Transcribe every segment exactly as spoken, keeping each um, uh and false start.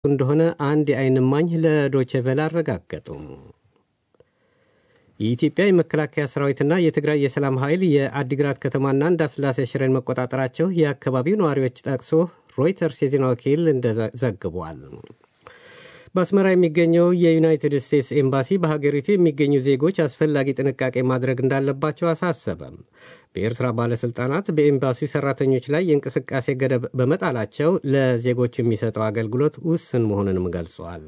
እንደሆነ አንድ የዓይን እማኝ ለዶይቼ ቬለ አረጋገጡ። የኢትዮጵያ የመከላከያ ሰራዊትና የትግራይ የሰላም ኃይል የአዲግራት ከተማና እንዳስላሴ ሽሬን መቆጣጠራቸው የአካባቢው ነዋሪዎች ጠቅሶ ሮይተርስ የዜና ወኪል እንደዘግቧል። በአስመራ የሚገኘው የዩናይትድ ስቴትስ ኤምባሲ በሀገሪቱ የሚገኙ ዜጎች አስፈላጊ ጥንቃቄ ማድረግ እንዳለባቸው አሳሰበ። በኤርትራ ባለስልጣናት በኤምባሲው ሰራተኞች ላይ የእንቅስቃሴ ገደብ በመጣላቸው ለዜጎች የሚሰጠው አገልግሎት ውስን መሆኑንም ገልጿል።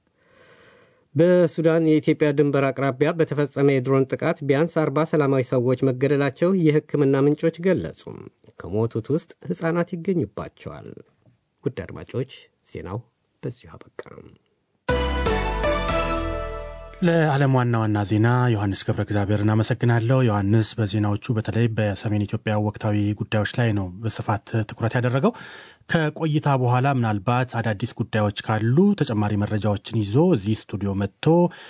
በሱዳን የኢትዮጵያ ድንበር አቅራቢያ በተፈጸመ የድሮን ጥቃት ቢያንስ አርባ ሰላማዊ ሰዎች መገደላቸው የሕክምና ምንጮች ገለጹ። ከሞቱት ውስጥ ሕፃናት ይገኙባቸዋል። ውድ አድማጮች ዜናው በዚሁ አበቃ። ለዓለም ዋና ዋና ዜና ዮሐንስ ገብረ እግዚአብሔር እናመሰግናለሁ። ዮሐንስ በዜናዎቹ በተለይ በሰሜን ኢትዮጵያ ወቅታዊ ጉዳዮች ላይ ነው በስፋት ትኩረት ያደረገው። ከቆይታ በኋላ ምናልባት አዳዲስ ጉዳዮች ካሉ ተጨማሪ መረጃዎችን ይዞ እዚህ ስቱዲዮ መጥቶ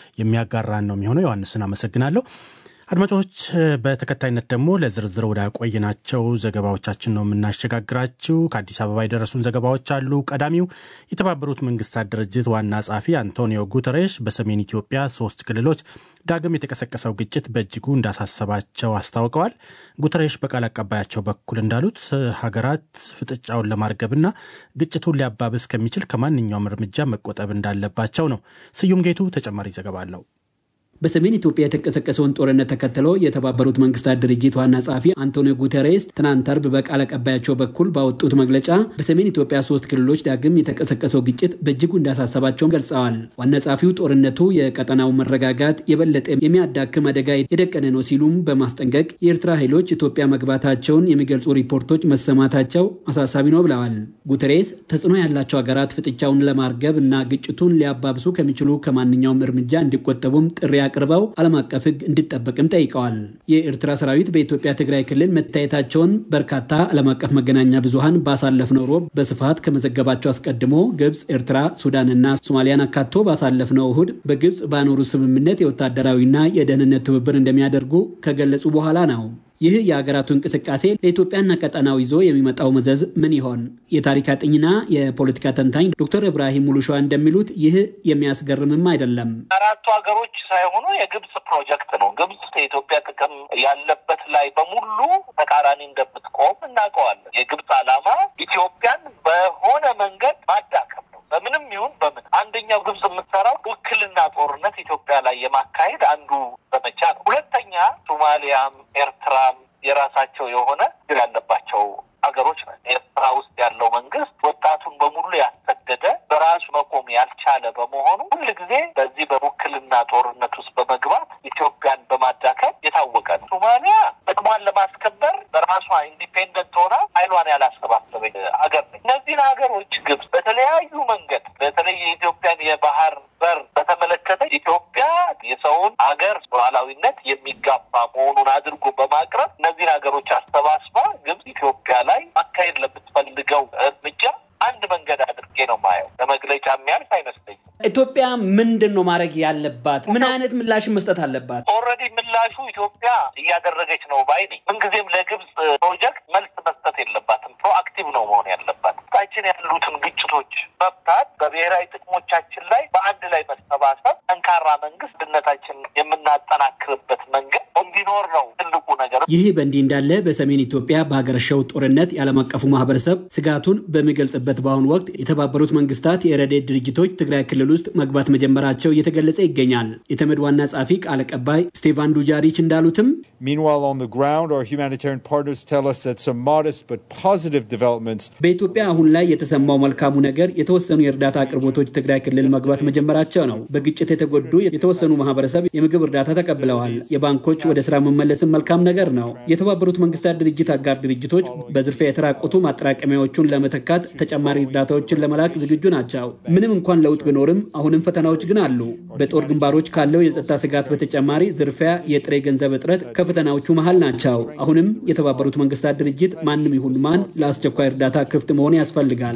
የሚያጋራን ነው የሚሆነው። ዮሐንስን አመሰግናለሁ። አድማጮች በተከታይነት ደግሞ ለዝርዝር ወደ ቆይናቸው ዘገባዎቻችን ነው የምናሸጋግራችሁ። ከአዲስ አበባ የደረሱን ዘገባዎች አሉ። ቀዳሚው የተባበሩት መንግስታት ድርጅት ዋና ጸሐፊ አንቶኒዮ ጉተሬሽ በሰሜን ኢትዮጵያ ሶስት ክልሎች ዳግም የተቀሰቀሰው ግጭት በእጅጉ እንዳሳሰባቸው አስታውቀዋል። ጉተሬሽ በቃል አቀባያቸው በኩል እንዳሉት ሀገራት ፍጥጫውን ለማርገብና ግጭቱን ሊያባብስ ከሚችል ከማንኛውም እርምጃ መቆጠብ እንዳለባቸው ነው። ስዩም ጌቱ ተጨማሪ ዘገባ አለው። በሰሜን ኢትዮጵያ የተቀሰቀሰውን ጦርነት ተከትሎ የተባበሩት መንግስታት ድርጅት ዋና ጸሐፊ አንቶኒዮ ጉተሬስ ትናንት አርብ በቃል አቀባያቸው በኩል ባወጡት መግለጫ በሰሜን ኢትዮጵያ ሶስት ክልሎች ዳግም የተቀሰቀሰው ግጭት በእጅጉ እንዳሳሰባቸው ገልጸዋል። ዋና ጸሐፊው ጦርነቱ የቀጠናው መረጋጋት የበለጠ የሚያዳክም አደጋ የደቀነ ነው ሲሉም በማስጠንቀቅ የኤርትራ ኃይሎች ኢትዮጵያ መግባታቸውን የሚገልጹ ሪፖርቶች መሰማታቸው አሳሳቢ ነው ብለዋል። ጉተሬስ ተጽዕኖ ያላቸው ሀገራት ፍጥጫውን ለማርገብ እና ግጭቱን ሊያባብሱ ከሚችሉ ከማንኛውም እርምጃ እንዲቆጠቡም ጥሪ አቅርበው ዓለም አቀፍ ሕግ እንዲጠበቅም ጠይቀዋል። የኤርትራ ሰራዊት በኢትዮጵያ ትግራይ ክልል መታየታቸውን በርካታ ዓለም አቀፍ መገናኛ ብዙሃን ባሳለፍነው ሮብ በስፋት ከመዘገባቸው አስቀድሞ ግብጽ፣ ኤርትራ፣ ሱዳንና ሶማሊያን አካቶ ባሳለፍነው እሁድ በግብጽ ባኖሩ ስምምነት የወታደራዊና የደህንነት ትብብር እንደሚያደርጉ ከገለጹ በኋላ ነው። ይህ የሀገራቱ እንቅስቃሴ ለኢትዮጵያና ቀጠናው ይዞ የሚመጣው መዘዝ ምን ይሆን? የታሪክ አጥኚና የፖለቲካ ተንታኝ ዶክተር ኢብራሂም ሙሉሻ እንደሚሉት ይህ የሚያስገርምም አይደለም። አራቱ ሀገሮች ሳይሆኑ የግብጽ ፕሮጀክት ነው። ግብጽ የኢትዮጵያ ጥቅም ያለበት ላይ በሙሉ ተቃራኒ እንደምትቆም እናውቀዋለን። የግብጽ ዓላማ ኢትዮጵያን በሆነ መንገድ ማዳከም ነው። በምንም ይሁን በምን አንደኛው ግብጽ የምትሰራው ውክልና ጦርነት ኢትዮጵያ ላይ የማካሄድ አንዱ ዘመቻ ነው። ሁለተኛ ሶማሊያም ኤርትራም የራሳቸው የሆነ ድል ያለባቸው ሀገሮች ነው። ኤርትራ ውስጥ ያለው መንግስት ወጣቱን በሙሉ ያሰደደ በራሱ መቆም ያልቻለ በመሆኑ ሁልጊዜ በዚህ በውክልና ጦርነት ውስጥ በመግባት ኢትዮጵያን በማዳከም የታወቀ ነው። ሶማሊያ ጥቅሟን ለማስከበር በራሷ ኢንዲፔንደንት ሆና ኃይሏን ያላሰባሰበች ሀገር ነች። እነዚህን ሀገሮች ግብጽ በተለያዩ መንገድ በተለይ የኢትዮጵያን የባህር በር በተመለከተ ኢትዮጵያ የሰውን ሀገር ሉዓላዊነት የሚጋፋ መሆኑን አድርጎ በማቅረብ እነዚህን ሀገሮች አሰባስባ ግብጽ ኢትዮጵያ ላይ ማካሄድ ለምትፈልገው እርምጃ አንድ መንገድ አድርጌ ነው ማየው። ለመግለጫ የሚያልፍ አይመስለኝም። ኢትዮጵያ ምንድን ነው ማድረግ ያለባት? ምን አይነት ምላሽ መስጠት አለባት? ኦልሬዲ ምላሹ ኢትዮጵያ እያደረገች ነው ባይ ነኝ። ምንጊዜም ለግብጽ ፕሮጀክት መልስ መስጠት የለባትም። ፕሮአክቲቭ ነው መሆን ያለባት። ታችን ያሉትን ግጭቶች መፍታት፣ በብሔራዊ ጥቅሞቻችን ላይ በአንድ ላይ መሰባሰብ፣ ጠንካራ መንግስት ድነታችን የምናጠናክርበት መንገድ እንዲኖር ነው ትልቁ ነገር። ይህ በእንዲህ እንዳለ በሰሜን ኢትዮጵያ በሀገረሸው ጦርነት የዓለም አቀፉ ማህበረሰብ ስጋቱን በሚገልጽበት በአሁኑ ወቅት የተባበሩት መንግስታት የረድኤት ድርጅቶች ትግራይ ክልል ውስጥ መግባት መጀመራቸው እየተገለጸ ይገኛል። የተመድ ዋና ጸሐፊ ቃል አቀባይ ስቴፋን ዱጃሪች እንዳሉትም Meanwhile, on the ground, our humanitarian partners tell us that some modest but positive developments በኢትዮጵያ አሁን ላይ የተሰማው መልካሙ ነገር የተወሰኑ የእርዳታ አቅርቦቶች ትግራይ ክልል መግባት መጀመራቸው ነው። በግጭት የተጎዱ የተወሰኑ ማህበረሰብ የምግብ እርዳታ ተቀብለዋል። የባንኮች ወደ ስራ መመለስም መልካም ነገር ነው። የተባበሩት መንግስታት ድርጅት አጋር ድርጅቶች በዝርፊያ የተራቆቱ ማጠራቀሚያዎችን ለመተካት ተጨማሪ እርዳታዎችን ለመላክ ዝግጁ ናቸው። ምንም እንኳን ለውጥ ቢኖርም አሁንም ፈተናዎች ግን አሉ። በጦር ግንባሮች ካለው የጸጥታ ስጋት በተጨማሪ ዝርፊያ፣ የጥሬ ገንዘብ እጥረት ከፈተናዎቹ መሃል ናቸው። አሁንም የተባበሩት መንግስታት ድርጅት ማንም ይሁን ማን ለአስቸኳይ እርዳታ ክፍት መሆን ያስፈልጋል።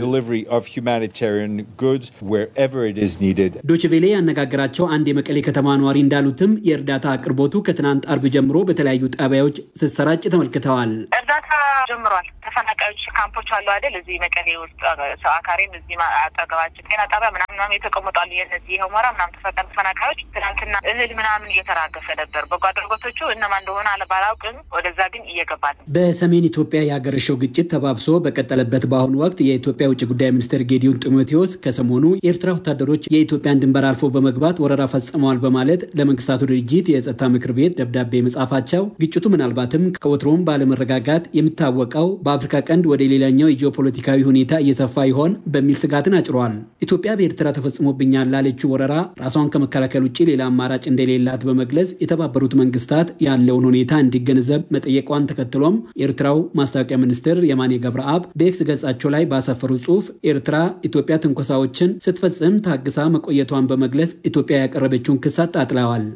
ዶይቼ ቬለ ያነጋገራቸው አንድ የመቀሌ ከተማ ነዋሪ እንዳሉትም የእርዳታ አቅርቦቱ ከትናንት አርብ ጀምሮ በተለያዩ ጣቢያዎች ሲሰራጭ ተመልክተዋል። እርዳታ ጀምሯል። ተፈናቃዮች ካምፖች አሉ አይደል? እዚህ መቀሌ ውስጥ ሰው አካሪም እዚህ አጠገባችን ጤና ጣቢያ ምናምን የተቀመጣሉ። የነዚህ የሁመራ ምናምን ተፈናቃዮች ትናንትና እህል ምናምን እየተራገፈ ነበር። በጎ አድራጎቶቹ እነማን እንደሆነ አለባላውቅም፣ ወደዛ ግን እየገባ ነው። በሰሜን ኢትዮጵያ ያገረሸው ግጭት ተባብሶ በቀጠለበት በአሁኑ ወቅት የኢትዮጵያ ውጭ ጉዳይ ሚኒስትር ጌዲዮን ጢሞቴዎስ ከሰሞኑ የኤርትራ ወታደሮች የኢትዮጵያን ድንበር አልፎ በመግባት ወረራ ፈጽመዋል በማለት ለመንግስታቱ ድርጅት የጸጥታ ምክር ቤት ደብዳቤ መጻፋቸው ግጭቱ ምናልባትም ከወትሮም ባለመረጋጋት የሚታወቀው በአፍሪካ ቀንድ ወደ ሌላኛው የጂኦፖለቲካዊ ሁኔታ እየሰፋ ይሆን በሚል ስጋትን አጭሯል። ኢትዮጵያ በኤርትራ ተፈጽሞብኛል ላለችው ወረራ ራሷን ከመከላከል ውጪ ሌላ አማራጭ እንደሌላት በመግለጽ የተባበሩት መንግስታት ያለውን ሁኔታ እንዲገነዘብ መጠየቋን ተከትሎም የኤርትራው ማስታወቂያ ሚኒስትር የማኔ ገብረአብ በኤክስ ገጻቸው ላይ ባሰፈሩ ጽሑፍ ኤርትራ ኢትዮጵያ ትንኮሳዎችን ስትፈጽም ታግሳ መቆየቷን በመግለጽ ኢትዮጵያ ያቀረበችውን ክስ አጣጥለዋል።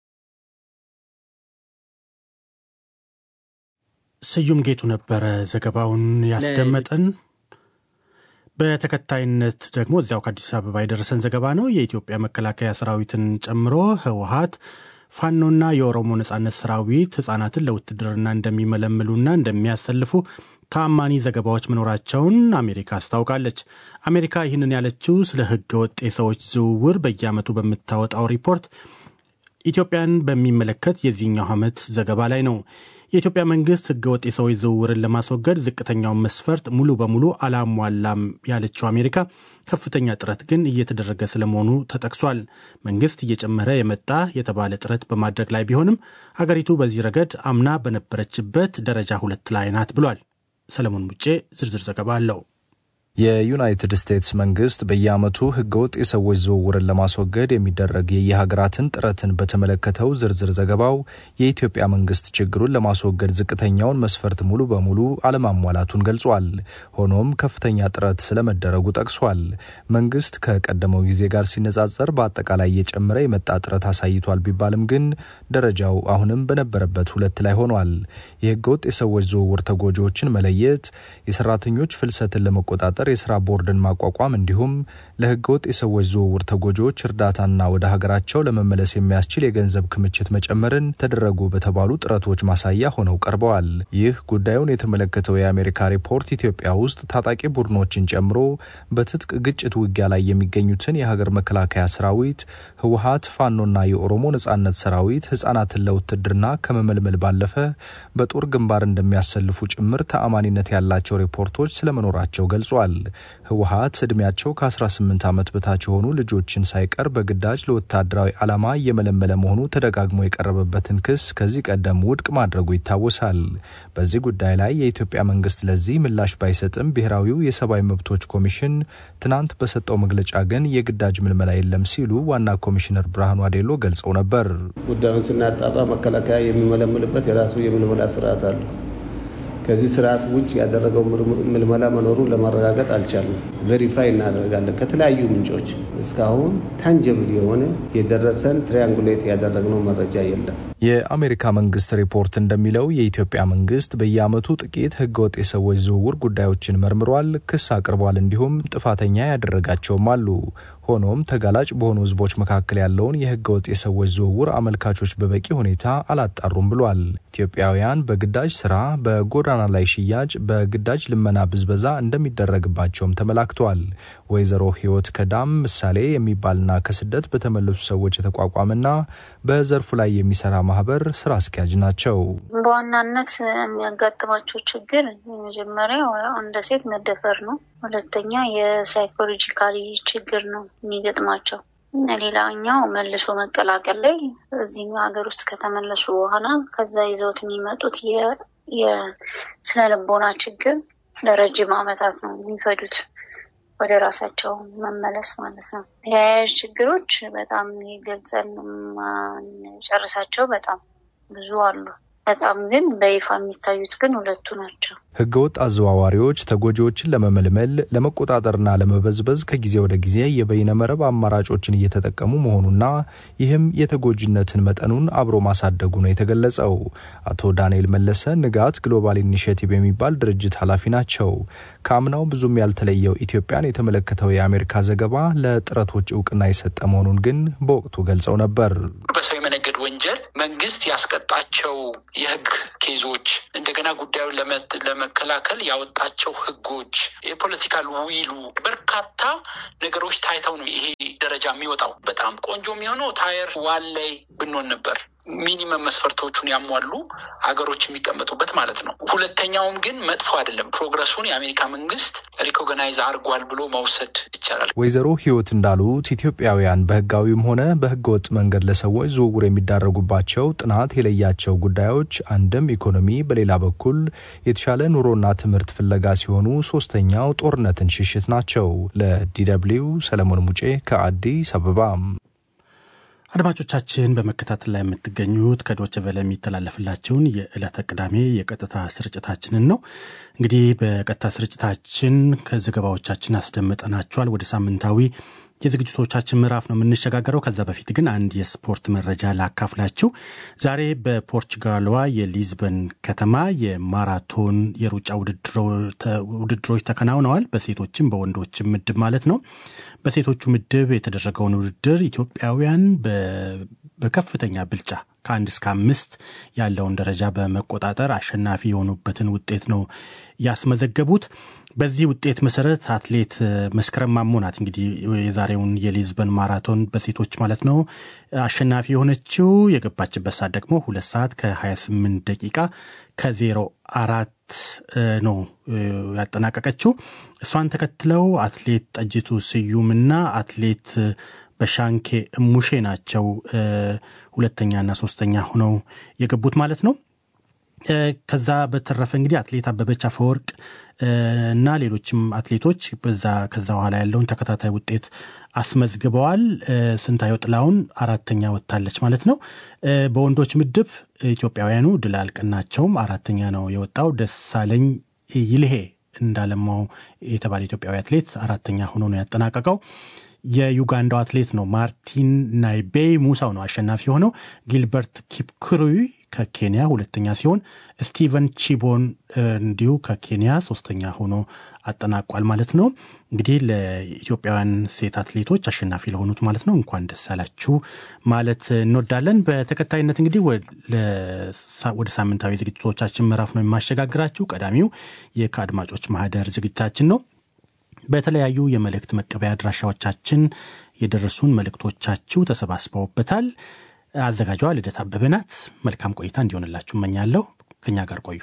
ስዩም ጌቱ ነበረ ዘገባውን ያስደመጠን። በተከታይነት ደግሞ እዚያው ከአዲስ አበባ የደረሰን ዘገባ ነው። የኢትዮጵያ መከላከያ ሰራዊትን ጨምሮ ህወሓት፣ ፋኖና የኦሮሞ ነጻነት ሰራዊት ህጻናትን ለውትድርና እንደሚመለምሉና እንደሚያሰልፉ ታማኒ ዘገባዎች መኖራቸውን አሜሪካ አስታውቃለች። አሜሪካ ይህንን ያለችው ስለ ህገ ወጥ የሰዎች ዝውውር በየዓመቱ በምታወጣው ሪፖርት ኢትዮጵያን በሚመለከት የዚህኛው ዓመት ዘገባ ላይ ነው። የኢትዮጵያ መንግስት ህገወጥ የሰዎች ዝውውርን ለማስወገድ ዝቅተኛውን መስፈርት ሙሉ በሙሉ አላሟላም ያለችው አሜሪካ ከፍተኛ ጥረት ግን እየተደረገ ስለመሆኑ ተጠቅሷል። መንግስት እየጨመረ የመጣ የተባለ ጥረት በማድረግ ላይ ቢሆንም ሀገሪቱ በዚህ ረገድ አምና በነበረችበት ደረጃ ሁለት ላይ ናት ብሏል። ሰለሞን ሙጬ ዝርዝር ዘገባ አለው። የዩናይትድ ስቴትስ መንግስት በየዓመቱ ህገወጥ የሰዎች ዝውውርን ለማስወገድ የሚደረግ የየሀገራትን ጥረትን በተመለከተው ዝርዝር ዘገባው የኢትዮጵያ መንግስት ችግሩን ለማስወገድ ዝቅተኛውን መስፈርት ሙሉ በሙሉ አለማሟላቱን ገልጿል። ሆኖም ከፍተኛ ጥረት ስለመደረጉ ጠቅሷል። መንግስት ከቀደመው ጊዜ ጋር ሲነጻጸር በአጠቃላይ የጨመረ የመጣ ጥረት አሳይቷል ቢባልም ግን ደረጃው አሁንም በነበረበት ሁለት ላይ ሆኗል። የህገወጥ የሰዎች ዝውውር ተጎጂዎችን መለየት፣ የሰራተኞች ፍልሰትን ለመቆጣጠር የስራ ቦርድን ማቋቋም እንዲሁም ለህገወጥ የሰዎች ዝውውር ተጎጂዎች እርዳታና ወደ ሀገራቸው ለመመለስ የሚያስችል የገንዘብ ክምችት መጨመርን ተደረጉ በተባሉ ጥረቶች ማሳያ ሆነው ቀርበዋል። ይህ ጉዳዩን የተመለከተው የአሜሪካ ሪፖርት ኢትዮጵያ ውስጥ ታጣቂ ቡድኖችን ጨምሮ በትጥቅ ግጭት ውጊያ ላይ የሚገኙትን የሀገር መከላከያ ሰራዊት፣ ህወሓት፣ ፋኖና የኦሮሞ ነጻነት ሰራዊት ህጻናትን ለውትድርና ከመመልመል ባለፈ በጦር ግንባር እንደሚያሰልፉ ጭምር ተአማኒነት ያላቸው ሪፖርቶች ስለመኖራቸው ገልጿል። ህወሓት እድሜያቸው ከ18 ዓመት በታች የሆኑ ልጆችን ሳይቀር በግዳጅ ለወታደራዊ ዓላማ እየመለመለ መሆኑ ተደጋግሞ የቀረበበትን ክስ ከዚህ ቀደም ውድቅ ማድረጉ ይታወሳል። በዚህ ጉዳይ ላይ የኢትዮጵያ መንግስት ለዚህ ምላሽ ባይሰጥም ብሔራዊው የሰብአዊ መብቶች ኮሚሽን ትናንት በሰጠው መግለጫ ግን የግዳጅ ምልመላ የለም ሲሉ ዋና ኮሚሽነር ብርሃኑ አዴሎ ገልጸው ነበር። ጉዳዩን ስናጣራ መከላከያ የሚመለምልበት የራሱ የምልመላ ስርዓት አለ። ከዚህ ስርዓት ውጭ ያደረገው ምልመላ መኖሩን ለማረጋገጥ አልቻለም። ቬሪፋይ እናደርጋለን ከተለያዩ ምንጮች። እስካሁን ታንጀብል የሆነ የደረሰን ትሪያንጉሌት ያደረግነው መረጃ የለም። የአሜሪካ መንግስት ሪፖርት እንደሚለው የኢትዮጵያ መንግስት በየዓመቱ ጥቂት ህገወጥ የሰዎች ዝውውር ጉዳዮችን መርምሯል፣ ክስ አቅርቧል፣ እንዲሁም ጥፋተኛ ያደረጋቸውም አሉ። ሆኖም ተጋላጭ በሆኑ ህዝቦች መካከል ያለውን የህገወጥ የሰዎች ዝውውር አመልካቾች በበቂ ሁኔታ አላጣሩም ብሏል። ኢትዮጵያውያን በግዳጅ ስራ፣ በጎዳና ላይ ሽያጭ፣ በግዳጅ ልመና ብዝበዛ እንደሚደረግባቸውም ተመላክቷል። ወይዘሮ ህይወት ከዳም ምሳሌ የሚባልና ከስደት በተመለሱ ሰዎች የተቋቋመና በዘርፉ ላይ የሚሰራ ማህበር ስራ አስኪያጅ ናቸው። በዋናነት የሚያጋጥማቸው ችግር የመጀመሪያው እንደ ሴት መደፈር ነው። ሁለተኛ የሳይኮሎጂካሊ ችግር ነው የሚገጥማቸው። ሌላኛው መልሶ መቀላቀል ላይ እዚህ ሀገር ውስጥ ከተመለሱ በኋላ ከዛ ይዘውት የሚመጡት የስነ ልቦና ችግር ለረጅም ዓመታት ነው የሚፈጁት ወደ ራሳቸው መመለስ ማለት ነው። ተያያዥ ችግሮች በጣም ይገልጸን ማንጨርሳቸው በጣም ብዙ አሉ። በጣም ግን በይፋ የሚታዩት ግን ሁለቱ ናቸው። ህገወጥ አዘዋዋሪዎች ተጎጂዎችን ለመመልመል ለመቆጣጠርና ለመበዝበዝ ከጊዜ ወደ ጊዜ የበይነመረብ አማራጮችን እየተጠቀሙ መሆኑና ይህም የተጎጂነትን መጠኑን አብሮ ማሳደጉ ነው የተገለጸው። አቶ ዳንኤል መለሰ ንጋት ግሎባል ኢኒሺየቲቭ የሚባል ድርጅት ኃላፊ ናቸው። ከአምናው ብዙም ያልተለየው ኢትዮጵያን የተመለከተው የአሜሪካ ዘገባ ለጥረቶች እውቅና የሰጠ መሆኑን ግን በወቅቱ ገልጸው ነበር። በሰው የመነገድ ወንጀል መንግስት ያስቀጣቸው የህግ ኬዞች እንደገና ጉዳዩን ለመከላከል ያወጣቸው ህጎች የፖለቲካል ዊሉ በርካታ ነገሮች ታይተው ነው ይሄ ደረጃ የሚወጣው። በጣም ቆንጆ የሚሆነው ታየር ዋን ላይ ብንሆን ነበር ሚኒመም መስፈርቶቹን ያሟሉ ሀገሮች የሚቀመጡበት ማለት ነው። ሁለተኛውም ግን መጥፎ አይደለም። ፕሮግረሱን የአሜሪካ መንግስት ሪኮግናይዝ አድርጓል ብሎ መውሰድ ይቻላል። ወይዘሮ ህይወት እንዳሉት ኢትዮጵያውያን በህጋዊም ሆነ በህገወጥ መንገድ ለሰዎች ዝውውር የሚዳረጉባቸው ጥናት የለያቸው ጉዳዮች አንድም ኢኮኖሚ፣ በሌላ በኩል የተሻለ ኑሮና ትምህርት ፍለጋ ሲሆኑ ሶስተኛው ጦርነትን ሽሽት ናቸው። ለዲደብሊው ሰለሞን ሙጬ ከአዲስ አበባ። አድማጮቻችን በመከታተል ላይ የምትገኙት ከዶይቼ ቬለ የሚተላለፍላችሁን የዕለተ ቅዳሜ የቀጥታ ስርጭታችንን ነው። እንግዲህ በቀጥታ ስርጭታችን ከዘገባዎቻችን አስደምጠናችኋል። ወደ ሳምንታዊ የዝግጅቶቻችን ምዕራፍ ነው የምንሸጋገረው። ከዛ በፊት ግን አንድ የስፖርት መረጃ ላካፍላችሁ። ዛሬ በፖርቹጋሏ የሊዝበን ከተማ የማራቶን የሩጫ ውድድሮች ተከናውነዋል። በሴቶችም በወንዶችም ምድብ ማለት ነው። በሴቶቹ ምድብ የተደረገውን ውድድር ኢትዮጵያውያን በከፍተኛ ብልጫ ከአንድ እስከ አምስት ያለውን ደረጃ በመቆጣጠር አሸናፊ የሆኑበትን ውጤት ነው ያስመዘገቡት። በዚህ ውጤት መሰረት አትሌት መስከረም ማሞ ናት እንግዲህ የዛሬውን የሊዝበን ማራቶን በሴቶች ማለት ነው አሸናፊ የሆነችው። የገባችበት ሰዓት ደግሞ ሁለት ሰዓት ከሀያ ስምንት ደቂቃ ከዜሮ አራት ነው ያጠናቀቀችው። እሷን ተከትለው አትሌት ጠጅቱ ስዩምና አትሌት በሻንኬ ሙሼ ናቸው ሁለተኛና ሶስተኛ ሆነው የገቡት ማለት ነው። ከዛ በተረፈ እንግዲህ አትሌት አበበች አፈወርቅ እና ሌሎችም አትሌቶች በዛ ከዛ በኋላ ያለውን ተከታታይ ውጤት አስመዝግበዋል። ስንታየው ጥላውን አራተኛ ወጣለች ማለት ነው። በወንዶች ምድብ ኢትዮጵያውያኑ ድል አልቀናቸውም። አራተኛ ነው የወጣው ደሳለኝ ይልሄ እንዳለማው የተባለ ኢትዮጵያዊ አትሌት አራተኛ ሆኖ ነው ያጠናቀቀው። የዩጋንዳው አትሌት ነው ማርቲን ናይቤይ ሙሳው ነው አሸናፊ ሆነው። ጊልበርት ኪፕኩሩይ ከኬንያ ሁለተኛ ሲሆን ስቲቨን ቺቦን እንዲሁ ከኬንያ ሶስተኛ ሆኖ አጠናቋል ማለት ነው። እንግዲህ ለኢትዮጵያውያን ሴት አትሌቶች አሸናፊ ለሆኑት ማለት ነው እንኳን ደስ አላችሁ ማለት እንወዳለን። በተከታይነት እንግዲህ ወደ ሳምንታዊ ዝግጅቶቻችን ምዕራፍ ነው የማሸጋግራችሁ። ቀዳሚው የከአድማጮች ማህደር ዝግጅታችን ነው። በተለያዩ የመልእክት መቀበያ አድራሻዎቻችን የደረሱን መልእክቶቻችሁ ተሰባስበውበታል። አዘጋጇ ልደት አበበ ናት። መልካም ቆይታ እንዲሆንላችሁ እመኛለሁ። ከኛ ጋር ቆዩ።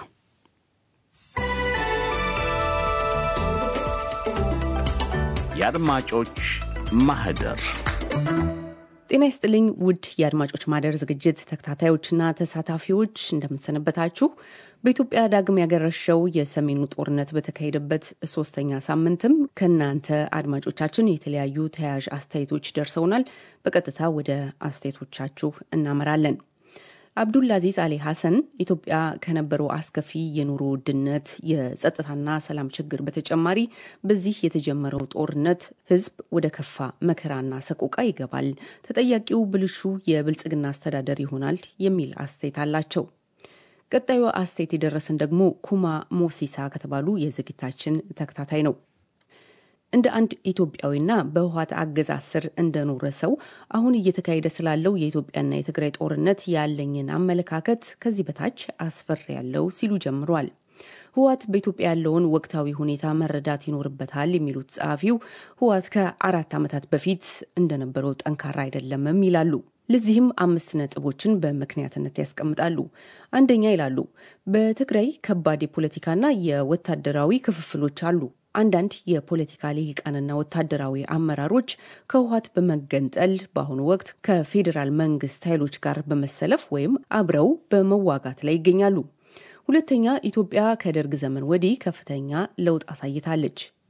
የአድማጮች ማህደር። ጤና ይስጥልኝ ውድ የአድማጮች ማህደር ዝግጅት ተከታታዮችና ተሳታፊዎች እንደምትሰነበታችሁ። በኢትዮጵያ ዳግም ያገረሸው የሰሜኑ ጦርነት በተካሄደበት ሶስተኛ ሳምንትም ከናንተ አድማጮቻችን የተለያዩ ተያያዥ አስተያየቶች ደርሰውናል። በቀጥታ ወደ አስተያየቶቻችሁ እናመራለን። አብዱልአዚዝ አሊ ሐሰን ኢትዮጵያ ከነበረው አስከፊ የኑሮ ውድነት፣ የጸጥታና ሰላም ችግር በተጨማሪ በዚህ የተጀመረው ጦርነት ህዝብ ወደ ከፋ መከራና ሰቆቃ ይገባል፣ ተጠያቂው ብልሹ የብልጽግና አስተዳደር ይሆናል የሚል አስተያየት አላቸው። ቀጣዩ አስተያየት የደረሰን ደግሞ ኩማ ሞሲሳ ከተባሉ የዝግጅታችን ተከታታይ ነው። እንደ አንድ ኢትዮጵያዊና በህወሓት አገዛዝ ስር እንደኖረ ሰው አሁን እየተካሄደ ስላለው የኢትዮጵያና የትግራይ ጦርነት ያለኝን አመለካከት ከዚህ በታች አስፈርያለሁ ሲሉ ጀምሯል። ህወሓት በኢትዮጵያ ያለውን ወቅታዊ ሁኔታ መረዳት ይኖርበታል የሚሉት ጸሐፊው ህወሓት ከአራት ዓመታት በፊት እንደነበረው ጠንካራ አይደለም ይላሉ። ለዚህም አምስት ነጥቦችን በምክንያትነት ያስቀምጣሉ። አንደኛ ይላሉ፣ በትግራይ ከባድ የፖለቲካና የወታደራዊ ክፍፍሎች አሉ። አንዳንድ የፖለቲካ ልሂቃንና ወታደራዊ አመራሮች ከህወሓት በመገንጠል በአሁኑ ወቅት ከፌዴራል መንግስት ኃይሎች ጋር በመሰለፍ ወይም አብረው በመዋጋት ላይ ይገኛሉ። ሁለተኛ፣ ኢትዮጵያ ከደርግ ዘመን ወዲህ ከፍተኛ ለውጥ አሳይታለች።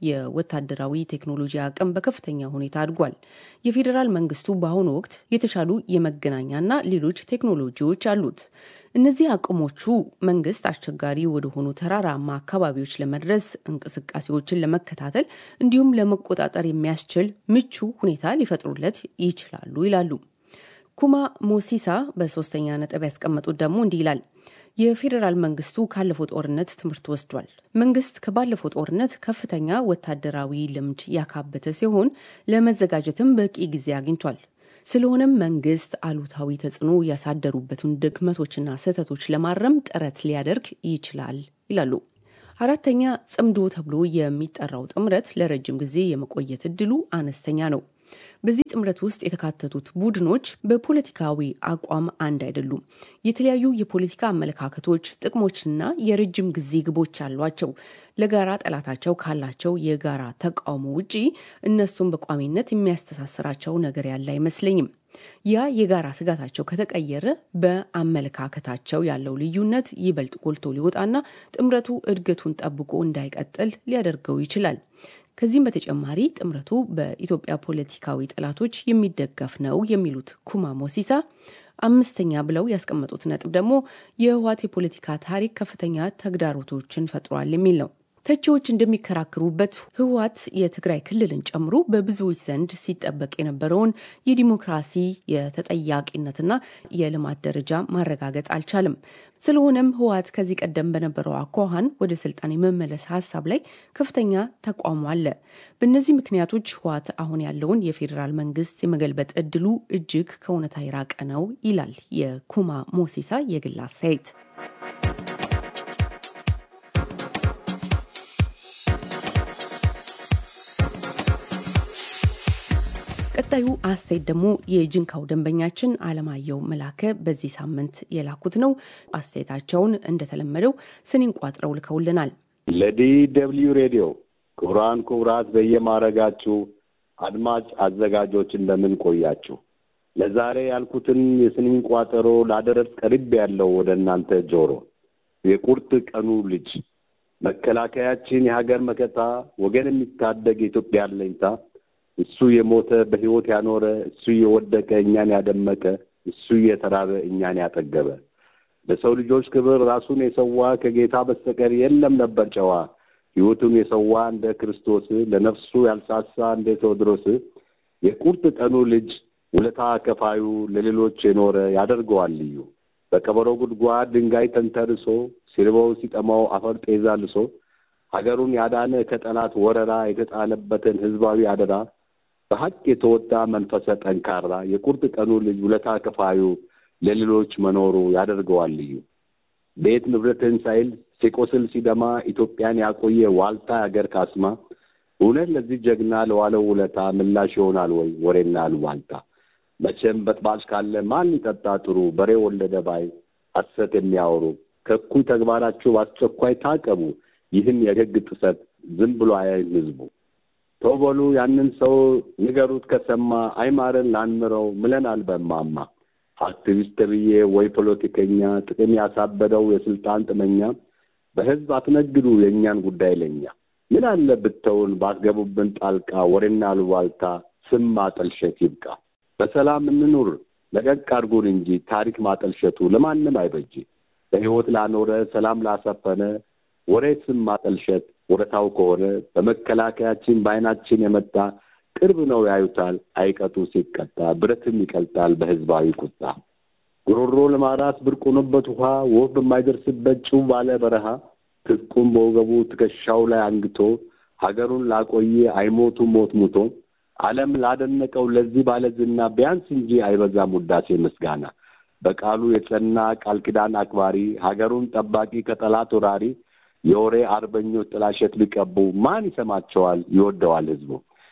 የወታደራዊ ቴክኖሎጂ አቅም በከፍተኛ ሁኔታ አድጓል። የፌዴራል መንግስቱ በአሁኑ ወቅት የተሻሉ የመገናኛና ሌሎች ቴክኖሎጂዎች አሉት። እነዚህ አቅሞቹ መንግስት አስቸጋሪ ወደሆኑ ተራራማ አካባቢዎች ለመድረስ እንቅስቃሴዎችን ለመከታተል እንዲሁም ለመቆጣጠር የሚያስችል ምቹ ሁኔታ ሊፈጥሩለት ይችላሉ ይላሉ። ኩማ ሞሲሳ በሶስተኛ ነጥብ ያስቀመጡት ደግሞ እንዲህ ይላል። የፌዴራል መንግስቱ ካለፈው ጦርነት ትምህርት ወስዷል። መንግስት ከባለፈው ጦርነት ከፍተኛ ወታደራዊ ልምድ ያካበተ ሲሆን ለመዘጋጀትም በቂ ጊዜ አግኝቷል። ስለሆነም መንግስት አሉታዊ ተጽዕኖ ያሳደሩበትን ድክመቶችና ስህተቶች ለማረም ጥረት ሊያደርግ ይችላል ይላሉ። አራተኛ ጽምዶ ተብሎ የሚጠራው ጥምረት ለረጅም ጊዜ የመቆየት እድሉ አነስተኛ ነው። በዚህ ጥምረት ውስጥ የተካተቱት ቡድኖች በፖለቲካዊ አቋም አንድ አይደሉም። የተለያዩ የፖለቲካ አመለካከቶች፣ ጥቅሞችና የረጅም ጊዜ ግቦች አሏቸው። ለጋራ ጠላታቸው ካላቸው የጋራ ተቃውሞ ውጪ እነሱም በቋሚነት የሚያስተሳስራቸው ነገር ያለ አይመስለኝም። ያ የጋራ ስጋታቸው ከተቀየረ በአመለካከታቸው ያለው ልዩነት ይበልጥ ጎልቶ ሊወጣና ጥምረቱ እድገቱን ጠብቆ እንዳይቀጥል ሊያደርገው ይችላል። ከዚህም በተጨማሪ ጥምረቱ በኢትዮጵያ ፖለቲካዊ ጠላቶች የሚደገፍ ነው የሚሉት ኩማ ሞሲሳ አምስተኛ ብለው ያስቀመጡት ነጥብ ደግሞ የህወሓት የፖለቲካ ታሪክ ከፍተኛ ተግዳሮቶችን ፈጥሯል የሚል ነው። ተቺዎች እንደሚከራከሩበት ህወሓት የትግራይ ክልልን ጨምሮ በብዙዎች ዘንድ ሲጠበቅ የነበረውን የዲሞክራሲ የተጠያቂነትና የልማት ደረጃ ማረጋገጥ አልቻለም። ስለሆነም ህወሓት ከዚህ ቀደም በነበረው አኳኋን ወደ ስልጣን የመመለስ ሀሳብ ላይ ከፍተኛ ተቃውሞ አለ። በእነዚህ ምክንያቶች ህወሓት አሁን ያለውን የፌዴራል መንግስት የመገልበጥ እድሉ እጅግ ከእውነታ የራቀ ነው ይላል የኩማ ሞሲሳ የግል አስተያየት። ቀጣዩ አስተያየት ደግሞ የጅንካው ደንበኛችን አለማየሁ መላከ በዚህ ሳምንት የላኩት ነው። አስተያየታቸውን እንደተለመደው ስኒን ቋጥረው ልከውልናል። ለዲ ደብልዩ ሬዲዮ ክቡራን ክቡራት በየማረጋችሁ አድማጭ አዘጋጆች እንደምን ቆያችሁ? ለዛሬ ያልኩትን የስኒን ቋጠሮ ላደረስ ቀርብ ያለው ወደ እናንተ ጆሮ የቁርጥ ቀኑ ልጅ መከላከያችን የሀገር መከታ ወገን የሚታደግ ኢትዮጵያ አለኝታ እሱ የሞተ በህይወት ያኖረ እሱ የወደቀ እኛን ያደመቀ እሱ የተራበ እኛን ያጠገበ ለሰው ልጆች ክብር ራሱን የሰዋ ከጌታ በስተቀር የለም ነበር ጨዋ ህይወቱን የሰዋ እንደ ክርስቶስ ለነፍሱ ያልሳሳ እንደ ቴዎድሮስ የቁርጥ ቀኑ ልጅ ውለታ ከፋዩ ለሌሎች የኖረ ያደርገዋል ልዩ በቀበሮ ጉድጓድ ድንጋይ ተንተርሶ ሲርበው ሲጠማው አፈር ጤዛ ልሶ ሀገሩን ያዳነ ከጠላት ወረራ የተጣለበትን ህዝባዊ አደራ በሐቅ የተወጣ መንፈሰ ጠንካራ የቁርጥ ቀኑ ልጅ ውለታ ከፋዩ ለሌሎች መኖሩ ያደርገዋል ልዩ ቤት ንብረትን ሳይል ሲቆስል ሲደማ ኢትዮጵያን ያቆየ ዋልታ ሀገር ካስማ እውነት ለዚህ ጀግና ለዋለው ውለታ ምላሽ ይሆናል ወይ ወሬና አሉባልታ መቼም በጥባጭ ካለ ማን ይጠጣ ጥሩ በሬ ወለደ ባይ ሐሰት የሚያወሩ ከኩይ ተግባራቸው አስቸኳይ ታቀቡ ይህን የህግ ጥሰት ዝም ብሎ አያይ ህዝቡ ተወበሉ ያንን ሰው ንገሩት ከሰማ አይማረን ላንምረው ምለናል በማማ አክቲቪስት ብዬ ወይ ፖለቲከኛ ጥቅም ያሳበደው የስልጣን ጥመኛ በህዝብ አትነግዱ የኛን ጉዳይ ለኛ ምን አለ ብተውን ባስገቡብን ጣልቃ ወሬና አሉባልታ ስም ማጠልሸት ይብቃ በሰላም እንኑር ለቀቅ አድርጉን እንጂ ታሪክ ማጠልሸቱ ለማንም አይበጅ በህይወት ላኖረ ሰላም ላሰፈነ ወሬ ስም ማጠልሸት ወረታው ከሆነ በመከላከያችን ባይናችን የመጣ ቅርብ ነው ያዩታል አይቀጡ ሲቀጣ ብረትም ይቀልጣል በህዝባዊ ቁጣ ጉሮሮ ለማራስ ብርቁንበት ውሃ ወፍ በማይደርስበት ጭው ባለ በረሃ ትጥቁም በወገቡ ትከሻው ላይ አንግቶ ሀገሩን ላቆየ አይሞቱ ሞት ሙቶ ዓለም ላደነቀው ለዚህ ባለዝና ቢያንስ እንጂ አይበዛም ውዳሴ ምስጋና በቃሉ የጸና ቃል ኪዳን አክባሪ ሀገሩን ጠባቂ ከጠላት ወራሪ የወሬ አርበኞች ጥላሸት ቢቀቡ ማን ይሰማቸዋል ይወደዋል ህዝቡ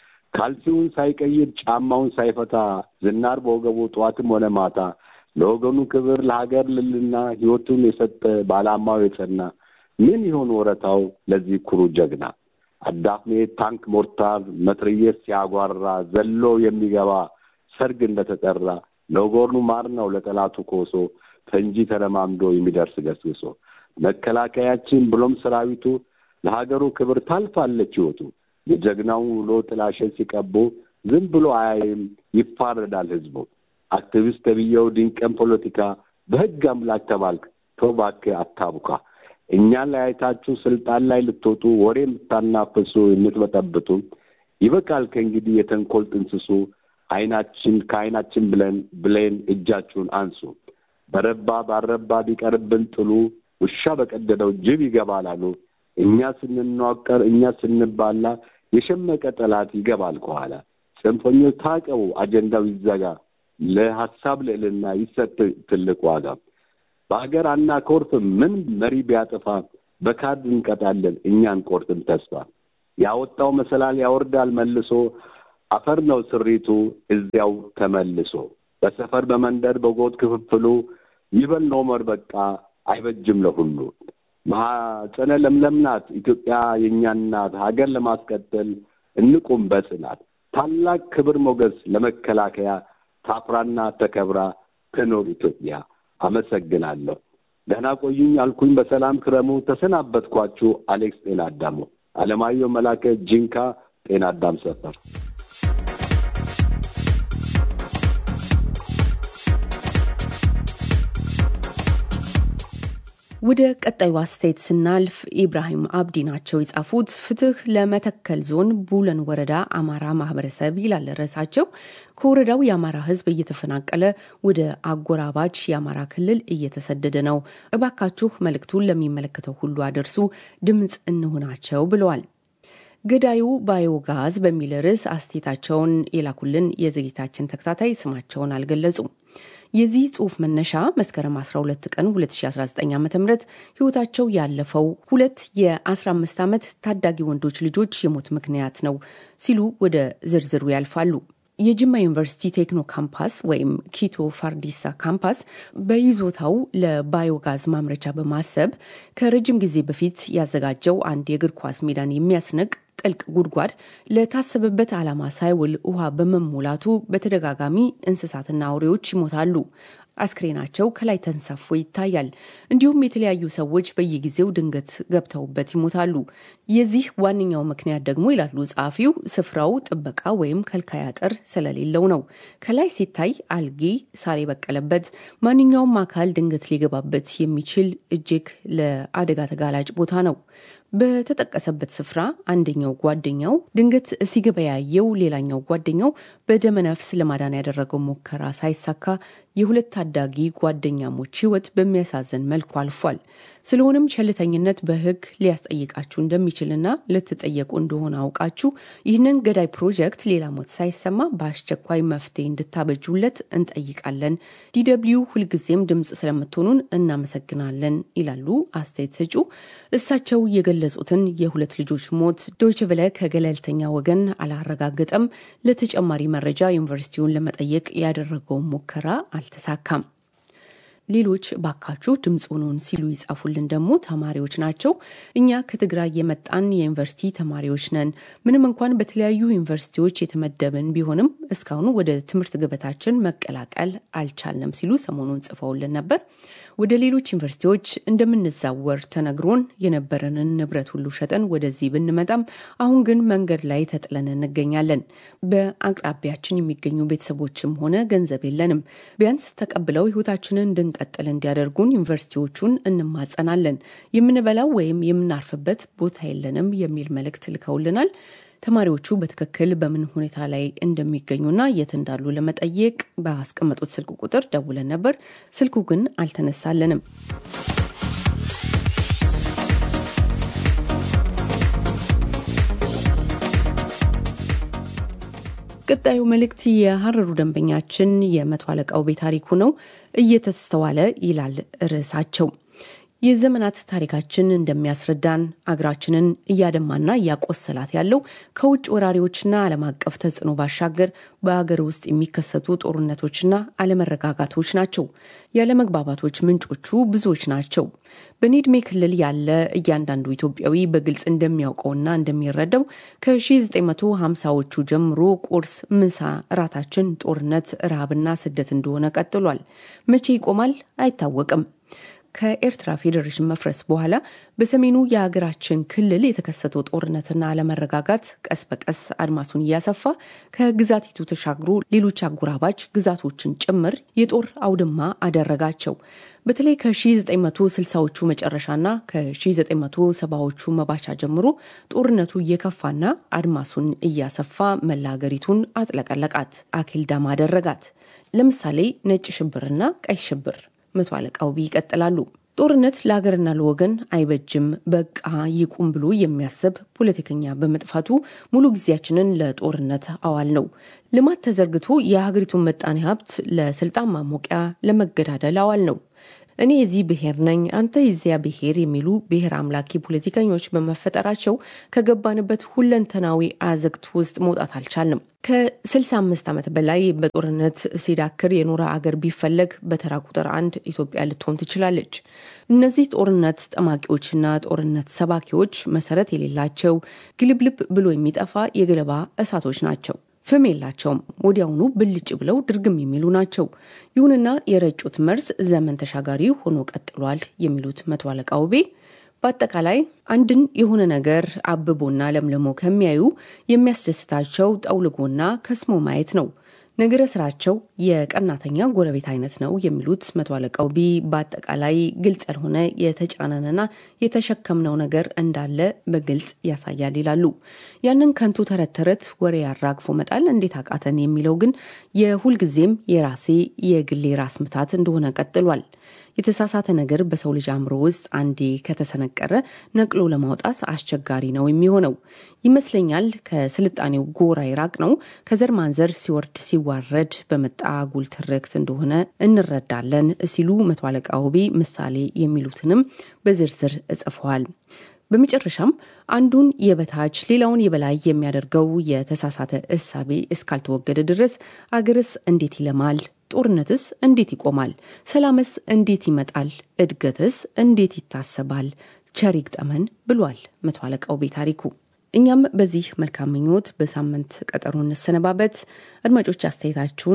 ካልሲውን ሳይቀይር ጫማውን ሳይፈታ ዝናር በወገቡ ጧትም ሆነ ማታ ለወገኑ ክብር ለሀገር ልልና ህይወቱን የሰጠ ባላማው የጸና ምን ይሆን ወረታው ለዚህ ኩሩ ጀግና አዳፍኔ ታንክ ሞርታር መትረየስ ያጓራ ዘሎ የሚገባ ሰርግ እንደተጠራ ለወገኑ ማር ነው ለጠላቱ ኮሶ ፈንጂ ተረማምዶ የሚደርስ ገስግሶ መከላከያችን ብሎም ሰራዊቱ ለሀገሩ ክብር ታልፋለች ህይወቱ የጀግናው ውሎ ጥላሸት ሲቀቡ ዝም ብሎ አያይም፣ ይፋረዳል ህዝቡ። አክቲቪስት ተብዬው ድንቅም ፖለቲካ በህግ አምላክ ተባልክ ተባክህ አታቡካ። እኛን ላይ አይታችሁ ስልጣን ላይ ልትወጡ ወሬ የምታናፍሱ የምትበጠብጡ ይበቃል ከእንግዲህ የተንኮል ጥንስሱ። አይናችን ከአይናችን ብለን ብለን እጃችሁን አንሱ። በረባ ባረባ ቢቀርብን ጥሉ ውሻ በቀደደው ጅብ ይገባል አሉ። እኛ ስንናቀር እኛ ስንባላ የሸመቀ ጠላት ይገባል ከኋላ። ጽንፈኞች ታቀቡ አጀንዳው ይዘጋ፣ ለሐሳብ ልዕልና ይሰጥ ትልቅ ዋጋ። በአገር አናኮርፍም ምን መሪ ቢያጠፋ፣ በካርድ እንቀጣለን እኛን ቆርጥም ተስፋ። ያወጣው መሰላል ያወርዳል መልሶ፣ አፈር ነው ስሪቱ እዚያው ተመልሶ። በሰፈር በመንደር በጎጥ ክፍፍሉ ይበል ኖመር በቃ አይበጅም ለሁሉ። ማኅፀነ ለምለም ናት ኢትዮጵያ የእኛ እናት፣ ሀገር ለማስቀጠል እንቁም በጽናት። ታላቅ ክብር ሞገስ ለመከላከያ፣ ታፍራና ተከብራ ትኖር ኢትዮጵያ። አመሰግናለሁ። ደህና ቆዩኝ አልኩኝ በሰላም ክረሙ። ተሰናበትኳችሁ። አሌክስ ጤና አዳሙ። አለማየሁ መላከ ጂንካ ጤና አዳም ሰፈር። ወደ ቀጣዩ አስተያየት ስናልፍ ኢብራሂም አብዲ ናቸው የጻፉት። ፍትህ ለመተከል ዞን ቡለን ወረዳ አማራ ማህበረሰብ ይላል ርዕሳቸው። ከወረዳው የአማራ ህዝብ እየተፈናቀለ ወደ አጎራባች የአማራ ክልል እየተሰደደ ነው። እባካችሁ መልእክቱን ለሚመለከተው ሁሉ አደርሱ፣ ድምፅ እንሆናቸው ብለዋል። ገዳዩ ባዮጋዝ በሚል ርዕስ አስተያየታቸውን የላኩልን የዝግጅታችን ተከታታይ ስማቸውን አልገለጹም። የዚህ ጽሑፍ መነሻ መስከረም አስራ ሁለት ቀን ሁለት ሺህ አስራ ዘጠኝ ዓ.ም ህይወታቸው ያለፈው ሁለት የአስራ አምስት ዓመት ታዳጊ ወንዶች ልጆች የሞት ምክንያት ነው ሲሉ ወደ ዝርዝሩ ያልፋሉ። የጅማ ዩኒቨርሲቲ ቴክኖ ካምፓስ ወይም ኪቶ ፋርዲሳ ካምፓስ በይዞታው ለባዮጋዝ ማምረቻ በማሰብ ከረጅም ጊዜ በፊት ያዘጋጀው አንድ የእግር ኳስ ሜዳን የሚያስነቅ ጥልቅ ጉድጓድ ለታሰበበት ዓላማ ሳይውል ውሃ በመሞላቱ በተደጋጋሚ እንስሳትና አውሬዎች ይሞታሉ። አስክሬናቸው ከላይ ተንሳፎ ይታያል። እንዲሁም የተለያዩ ሰዎች በየጊዜው ድንገት ገብተውበት ይሞታሉ። የዚህ ዋነኛው ምክንያት ደግሞ ይላሉ ጸሐፊው፣ ስፍራው ጥበቃ ወይም ከልካይ አጥር ስለሌለው ነው። ከላይ ሲታይ አልጌ ሳር የበቀለበት፣ ማንኛውም አካል ድንገት ሊገባበት የሚችል እጅግ ለአደጋ ተጋላጭ ቦታ ነው። በተጠቀሰበት ስፍራ አንደኛው ጓደኛው ድንገት ሲገባ ያየው ሌላኛው ጓደኛው በደመነፍስ ለማዳን ያደረገው ሙከራ ሳይሳካ የሁለት ታዳጊ ጓደኛሞች ህይወት በሚያሳዝን መልኩ አልፏል። ስለሆነም ቸልተኝነት በህግ ሊያስጠይቃችሁ እንደሚችልና ልትጠየቁ እንደሆነ አውቃችሁ ይህንን ገዳይ ፕሮጀክት ሌላ ሞት ሳይሰማ በአስቸኳይ መፍትሄ እንድታበጁለት እንጠይቃለን። ዲደብልዩ ሁልጊዜም ድምጽ ስለምትሆኑን እናመሰግናለን ይላሉ አስተያየት ሰጩ። እሳቸው የገለጹትን የሁለት ልጆች ሞት ዶይቼ ቬለ ከገለልተኛ ወገን አላረጋገጠም። ለተጨማሪ መረጃ ዩኒቨርሲቲውን ለመጠየቅ ያደረገው ሙከራ አልተሳካም። ሌሎች ባካችሁ ድምጽ ሆኑን ሲሉ ይጻፉልን ደግሞ ተማሪዎች ናቸው። እኛ ከትግራይ የመጣን የዩኒቨርሲቲ ተማሪዎች ነን። ምንም እንኳን በተለያዩ ዩኒቨርሲቲዎች የተመደብን ቢሆንም እስካሁን ወደ ትምህርት ገበታችን መቀላቀል አልቻልንም ሲሉ ሰሞኑን ጽፈውልን ነበር። ወደ ሌሎች ዩኒቨርሲቲዎች እንደምንዛወር ተነግሮን የነበረንን ንብረት ሁሉ ሸጠን ወደዚህ ብንመጣም አሁን ግን መንገድ ላይ ተጥለን እንገኛለን። በአቅራቢያችን የሚገኙ ቤተሰቦችም ሆነ ገንዘብ የለንም። ቢያንስ ተቀብለው ህይወታችንን እንድንቀጥል እንዲያደርጉን ዩኒቨርሲቲዎቹን እንማጸናለን። የምንበላው ወይም የምናርፍበት ቦታ የለንም የሚል መልእክት ልከውልናል። ተማሪዎቹ በትክክል በምን ሁኔታ ላይ እንደሚገኙና የት እንዳሉ ለመጠየቅ ባስቀመጡት ስልክ ቁጥር ደውለን ነበር። ስልኩ ግን አልተነሳለንም። ቀጣዩ መልእክት የሐረሩ ደንበኛችን የመቶ አለቃው ቤታሪኩ ነው። እየተስተዋለ ይላል ርዕሳቸው። የዘመናት ታሪካችን እንደሚያስረዳን አገራችንን እያደማና እያቆሰላት ያለው ከውጭ ወራሪዎችና ዓለም አቀፍ ተጽዕኖ ባሻገር በአገር ውስጥ የሚከሰቱ ጦርነቶችና አለመረጋጋቶች ናቸው። ያለመግባባቶች ምንጮቹ ብዙዎች ናቸው። በኒድሜ ክልል ያለ እያንዳንዱ ኢትዮጵያዊ በግልጽ እንደሚያውቀውና እንደሚረዳው ከ1950ዎቹ ጀምሮ ቁርስ፣ ምሳ፣ እራታችን ጦርነት፣ ረሃብና ስደት እንደሆነ ቀጥሏል። መቼ ይቆማል አይታወቅም። ከኤርትራ ፌዴሬሽን መፍረስ በኋላ በሰሜኑ የሀገራችን ክልል የተከሰተው ጦርነትና አለመረጋጋት ቀስ በቀስ አድማሱን እያሰፋ ከግዛቲቱ ተሻግሮ ሌሎች አጎራባች ግዛቶችን ጭምር የጦር አውድማ አደረጋቸው። በተለይ ከ1960ዎቹ መጨረሻና ከ1970ዎቹ መባቻ ጀምሮ ጦርነቱ እየከፋና አድማሱን እያሰፋ መላ ሀገሪቱን አጥለቀለቃት፣ አኬልዳማ አደረጋት። ለምሳሌ ነጭ ሽብርና ቀይ ሽብር መቶ አለቃው ይቀጥላሉ። ጦርነት ለሀገርና ለወገን አይበጅም፣ በቃ ይቁም ብሎ የሚያስብ ፖለቲከኛ በመጥፋቱ ሙሉ ጊዜያችንን ለጦርነት አዋል ነው። ልማት ተዘርግቶ የሀገሪቱን መጣኔ ሀብት ለስልጣን ማሞቂያ ለመገዳደል አዋል ነው። እኔ የዚህ ብሔር ነኝ፣ አንተ የዚያ ብሔር የሚሉ ብሔር አምላኪ ፖለቲከኞች በመፈጠራቸው ከገባንበት ሁለንተናዊ አዘቅት ውስጥ መውጣት አልቻልንም። ከስልሳ አምስት ዓመት በላይ በጦርነት ሲዳክር የኖረ አገር ቢፈለግ በተራ ቁጥር አንድ ኢትዮጵያ ልትሆን ትችላለች። እነዚህ ጦርነት ጠማቂዎችና ጦርነት ሰባኪዎች መሰረት የሌላቸው ግልብልብ ብሎ የሚጠፋ የገለባ እሳቶች ናቸው። ፍም የላቸውም። ወዲያውኑ ብልጭ ብለው ድርግም የሚሉ ናቸው። ይሁንና የረጩት መርዝ ዘመን ተሻጋሪ ሆኖ ቀጥሏል የሚሉት መቶ አለቃ ውቤ በአጠቃላይ አንድን የሆነ ነገር አብቦና ለምልሞ ከሚያዩ የሚያስደስታቸው ጠውልጎና ከስሞ ማየት ነው። ነገረ ስራቸው የቀናተኛ ጎረቤት አይነት ነው የሚሉት መቶ አለቃው ቢ በአጠቃላይ ግልጽ ያልሆነ የተጫነንና የተሸከምነው ነገር እንዳለ በግልጽ ያሳያል ይላሉ። ያንን ከንቱ ተረት ተረት ወሬ ያራግፎ መጣል እንዴት አቃተን የሚለው ግን የሁልጊዜም የራሴ የግሌ ራስ ምታት እንደሆነ ቀጥሏል። የተሳሳተ ነገር በሰው ልጅ አእምሮ ውስጥ አንዴ ከተሰነቀረ ነቅሎ ለማውጣት አስቸጋሪ ነው የሚሆነው። ይመስለኛል ከስልጣኔው ጎራ ይራቅ ነው ከዘር ማንዘር ሲወርድ ሲዋረድ በመጣ አጉል ትርክት እንደሆነ እንረዳለን ሲሉ መቶ አለቃ ውቤ ምሳሌ የሚሉትንም በዝርዝር ጽፈዋል። በመጨረሻም አንዱን የበታች ሌላውን የበላይ የሚያደርገው የተሳሳተ እሳቤ እስካልተወገደ ድረስ አገርስ እንዴት ይለማል? ጦርነትስ እንዴት ይቆማል? ሰላምስ እንዴት ይመጣል? እድገትስ እንዴት ይታሰባል? ቸር ይግጠመን ብሏል መቶ አለቃው ቤታሪኩ። እኛም በዚህ መልካም ምኞት በሳምንት ቀጠሮ እንሰነባበት። አድማጮች አስተያየታችሁን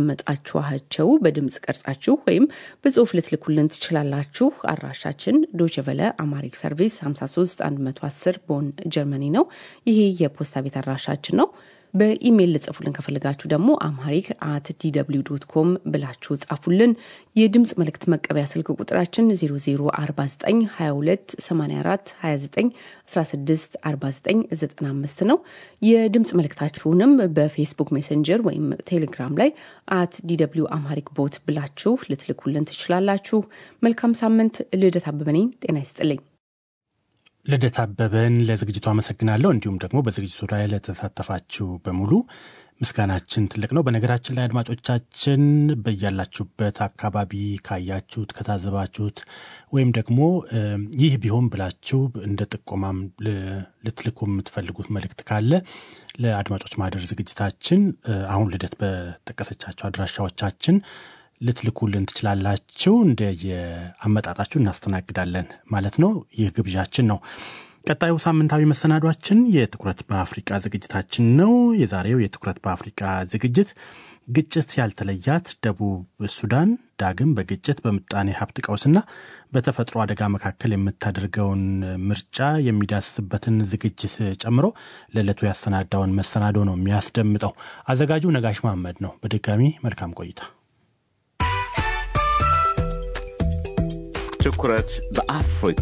እንዳደመጣችኋቸው በድምጽ ቀርጻችሁ ወይም በጽሁፍ ልትልኩልን ትችላላችሁ። አድራሻችን ዶይቼ ቬለ አማሪክ ሰርቪስ ሃምሳ ሶስት አንድ መቶ አስር ቦን ጀርመኒ ነው። ይሄ የፖስታ ቤት አድራሻችን ነው። በኢሜይል ልጽፉልን ከፈለጋችሁ ደግሞ አምሃሪክ አት ዲ ደብሊው ዶት ኮም ብላችሁ ጻፉልን። የድምጽ መልእክት መቀበያ ስልክ ቁጥራችን ዜሮ ዜሮ አርባ ዘጠኝ ሀያ ሁለት ሰማንያ አራት ሀያ ዘጠኝ አስራ ስድስት አርባ ዘጠኝ ዘጠና አምስት ነው። የድምጽ መልእክታችሁንም በፌስቡክ ሜሴንጀር ወይም ቴሌግራም ላይ አት ዲ ደብሊው አምሃሪክ ቦት ብላችሁ ልትልኩልን ትችላላችሁ። መልካም ሳምንት። ልደት አበበ ነኝ። ጤና ይስጥልኝ። ልደት አበበን ለዝግጅቱ አመሰግናለሁ። እንዲሁም ደግሞ በዝግጅቱ ላይ ለተሳተፋችሁ በሙሉ ምስጋናችን ትልቅ ነው። በነገራችን ላይ አድማጮቻችን በያላችሁበት አካባቢ ካያችሁት፣ ከታዘባችሁት ወይም ደግሞ ይህ ቢሆን ብላችሁ እንደ ጥቆማም ልትልኩ የምትፈልጉት መልእክት ካለ ለአድማጮች ማህደር ዝግጅታችን አሁን ልደት በጠቀሰቻቸው አድራሻዎቻችን ልትልኩልን ትችላላችሁ። እንደ የአመጣጣችሁ እናስተናግዳለን ማለት ነው። ይህ ግብዣችን ነው። ቀጣዩ ሳምንታዊ መሰናዷችን የትኩረት በአፍሪካ ዝግጅታችን ነው። የዛሬው የትኩረት በአፍሪካ ዝግጅት ግጭት ያልተለያት ደቡብ ሱዳን ዳግም በግጭት በምጣኔ ሀብት ቀውስና በተፈጥሮ አደጋ መካከል የምታደርገውን ምርጫ የሚዳስስበትን ዝግጅት ጨምሮ ለዕለቱ ያሰናዳውን መሰናዶ ነው የሚያስደምጠው። አዘጋጁ ነጋሽ መሐመድ ነው። በድጋሚ መልካም ቆይታ። ትኩረት በአፍሪካ።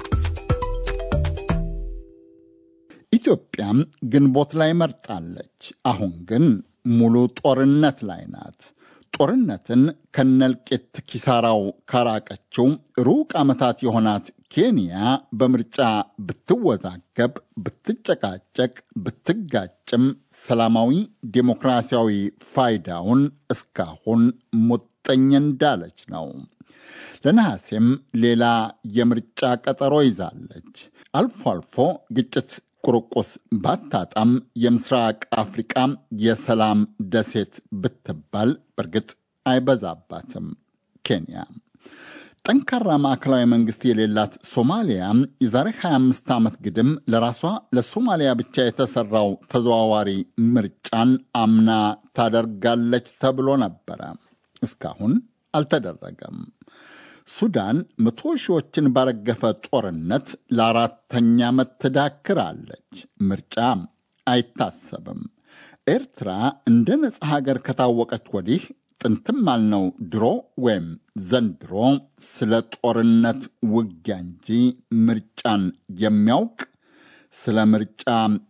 ኢትዮጵያ ግንቦት ላይ መርጣለች። አሁን ግን ሙሉ ጦርነት ላይ ናት። ጦርነትን ከነልቄት ኪሳራው ካራቀችው ሩቅ ዓመታት የሆናት ኬንያ በምርጫ ብትወዛገብ፣ ብትጨቃጨቅ፣ ብትጋጭም ሰላማዊ ዴሞክራሲያዊ ፋይዳውን እስካሁን ሙጥኝ እንዳለች ነው። ለነሐሴም ሌላ የምርጫ ቀጠሮ ይዛለች። አልፎ አልፎ ግጭት ቁርቁስ ባታጣም የምስራቅ አፍሪቃ የሰላም ደሴት ብትባል በርግጥ አይበዛባትም ኬንያ። ጠንካራ ማዕከላዊ መንግስት የሌላት ሶማሊያ የዛሬ ሀያ አምስት ዓመት ግድም ለራሷ ለሶማሊያ ብቻ የተሰራው ተዘዋዋሪ ምርጫን አምና ታደርጋለች ተብሎ ነበረ። እስካሁን አልተደረገም። ሱዳን መቶ ሺዎችን ባረገፈ ጦርነት ለአራተኛ ዓመት ትዳክራለች። ምርጫ አይታሰብም። ኤርትራ እንደ ነጻ ሀገር ከታወቀች ወዲህ ጥንትም አልነው ድሮ ወይም ዘንድሮ ስለ ጦርነት ውጊያ እንጂ ምርጫን የሚያውቅ ስለ ምርጫ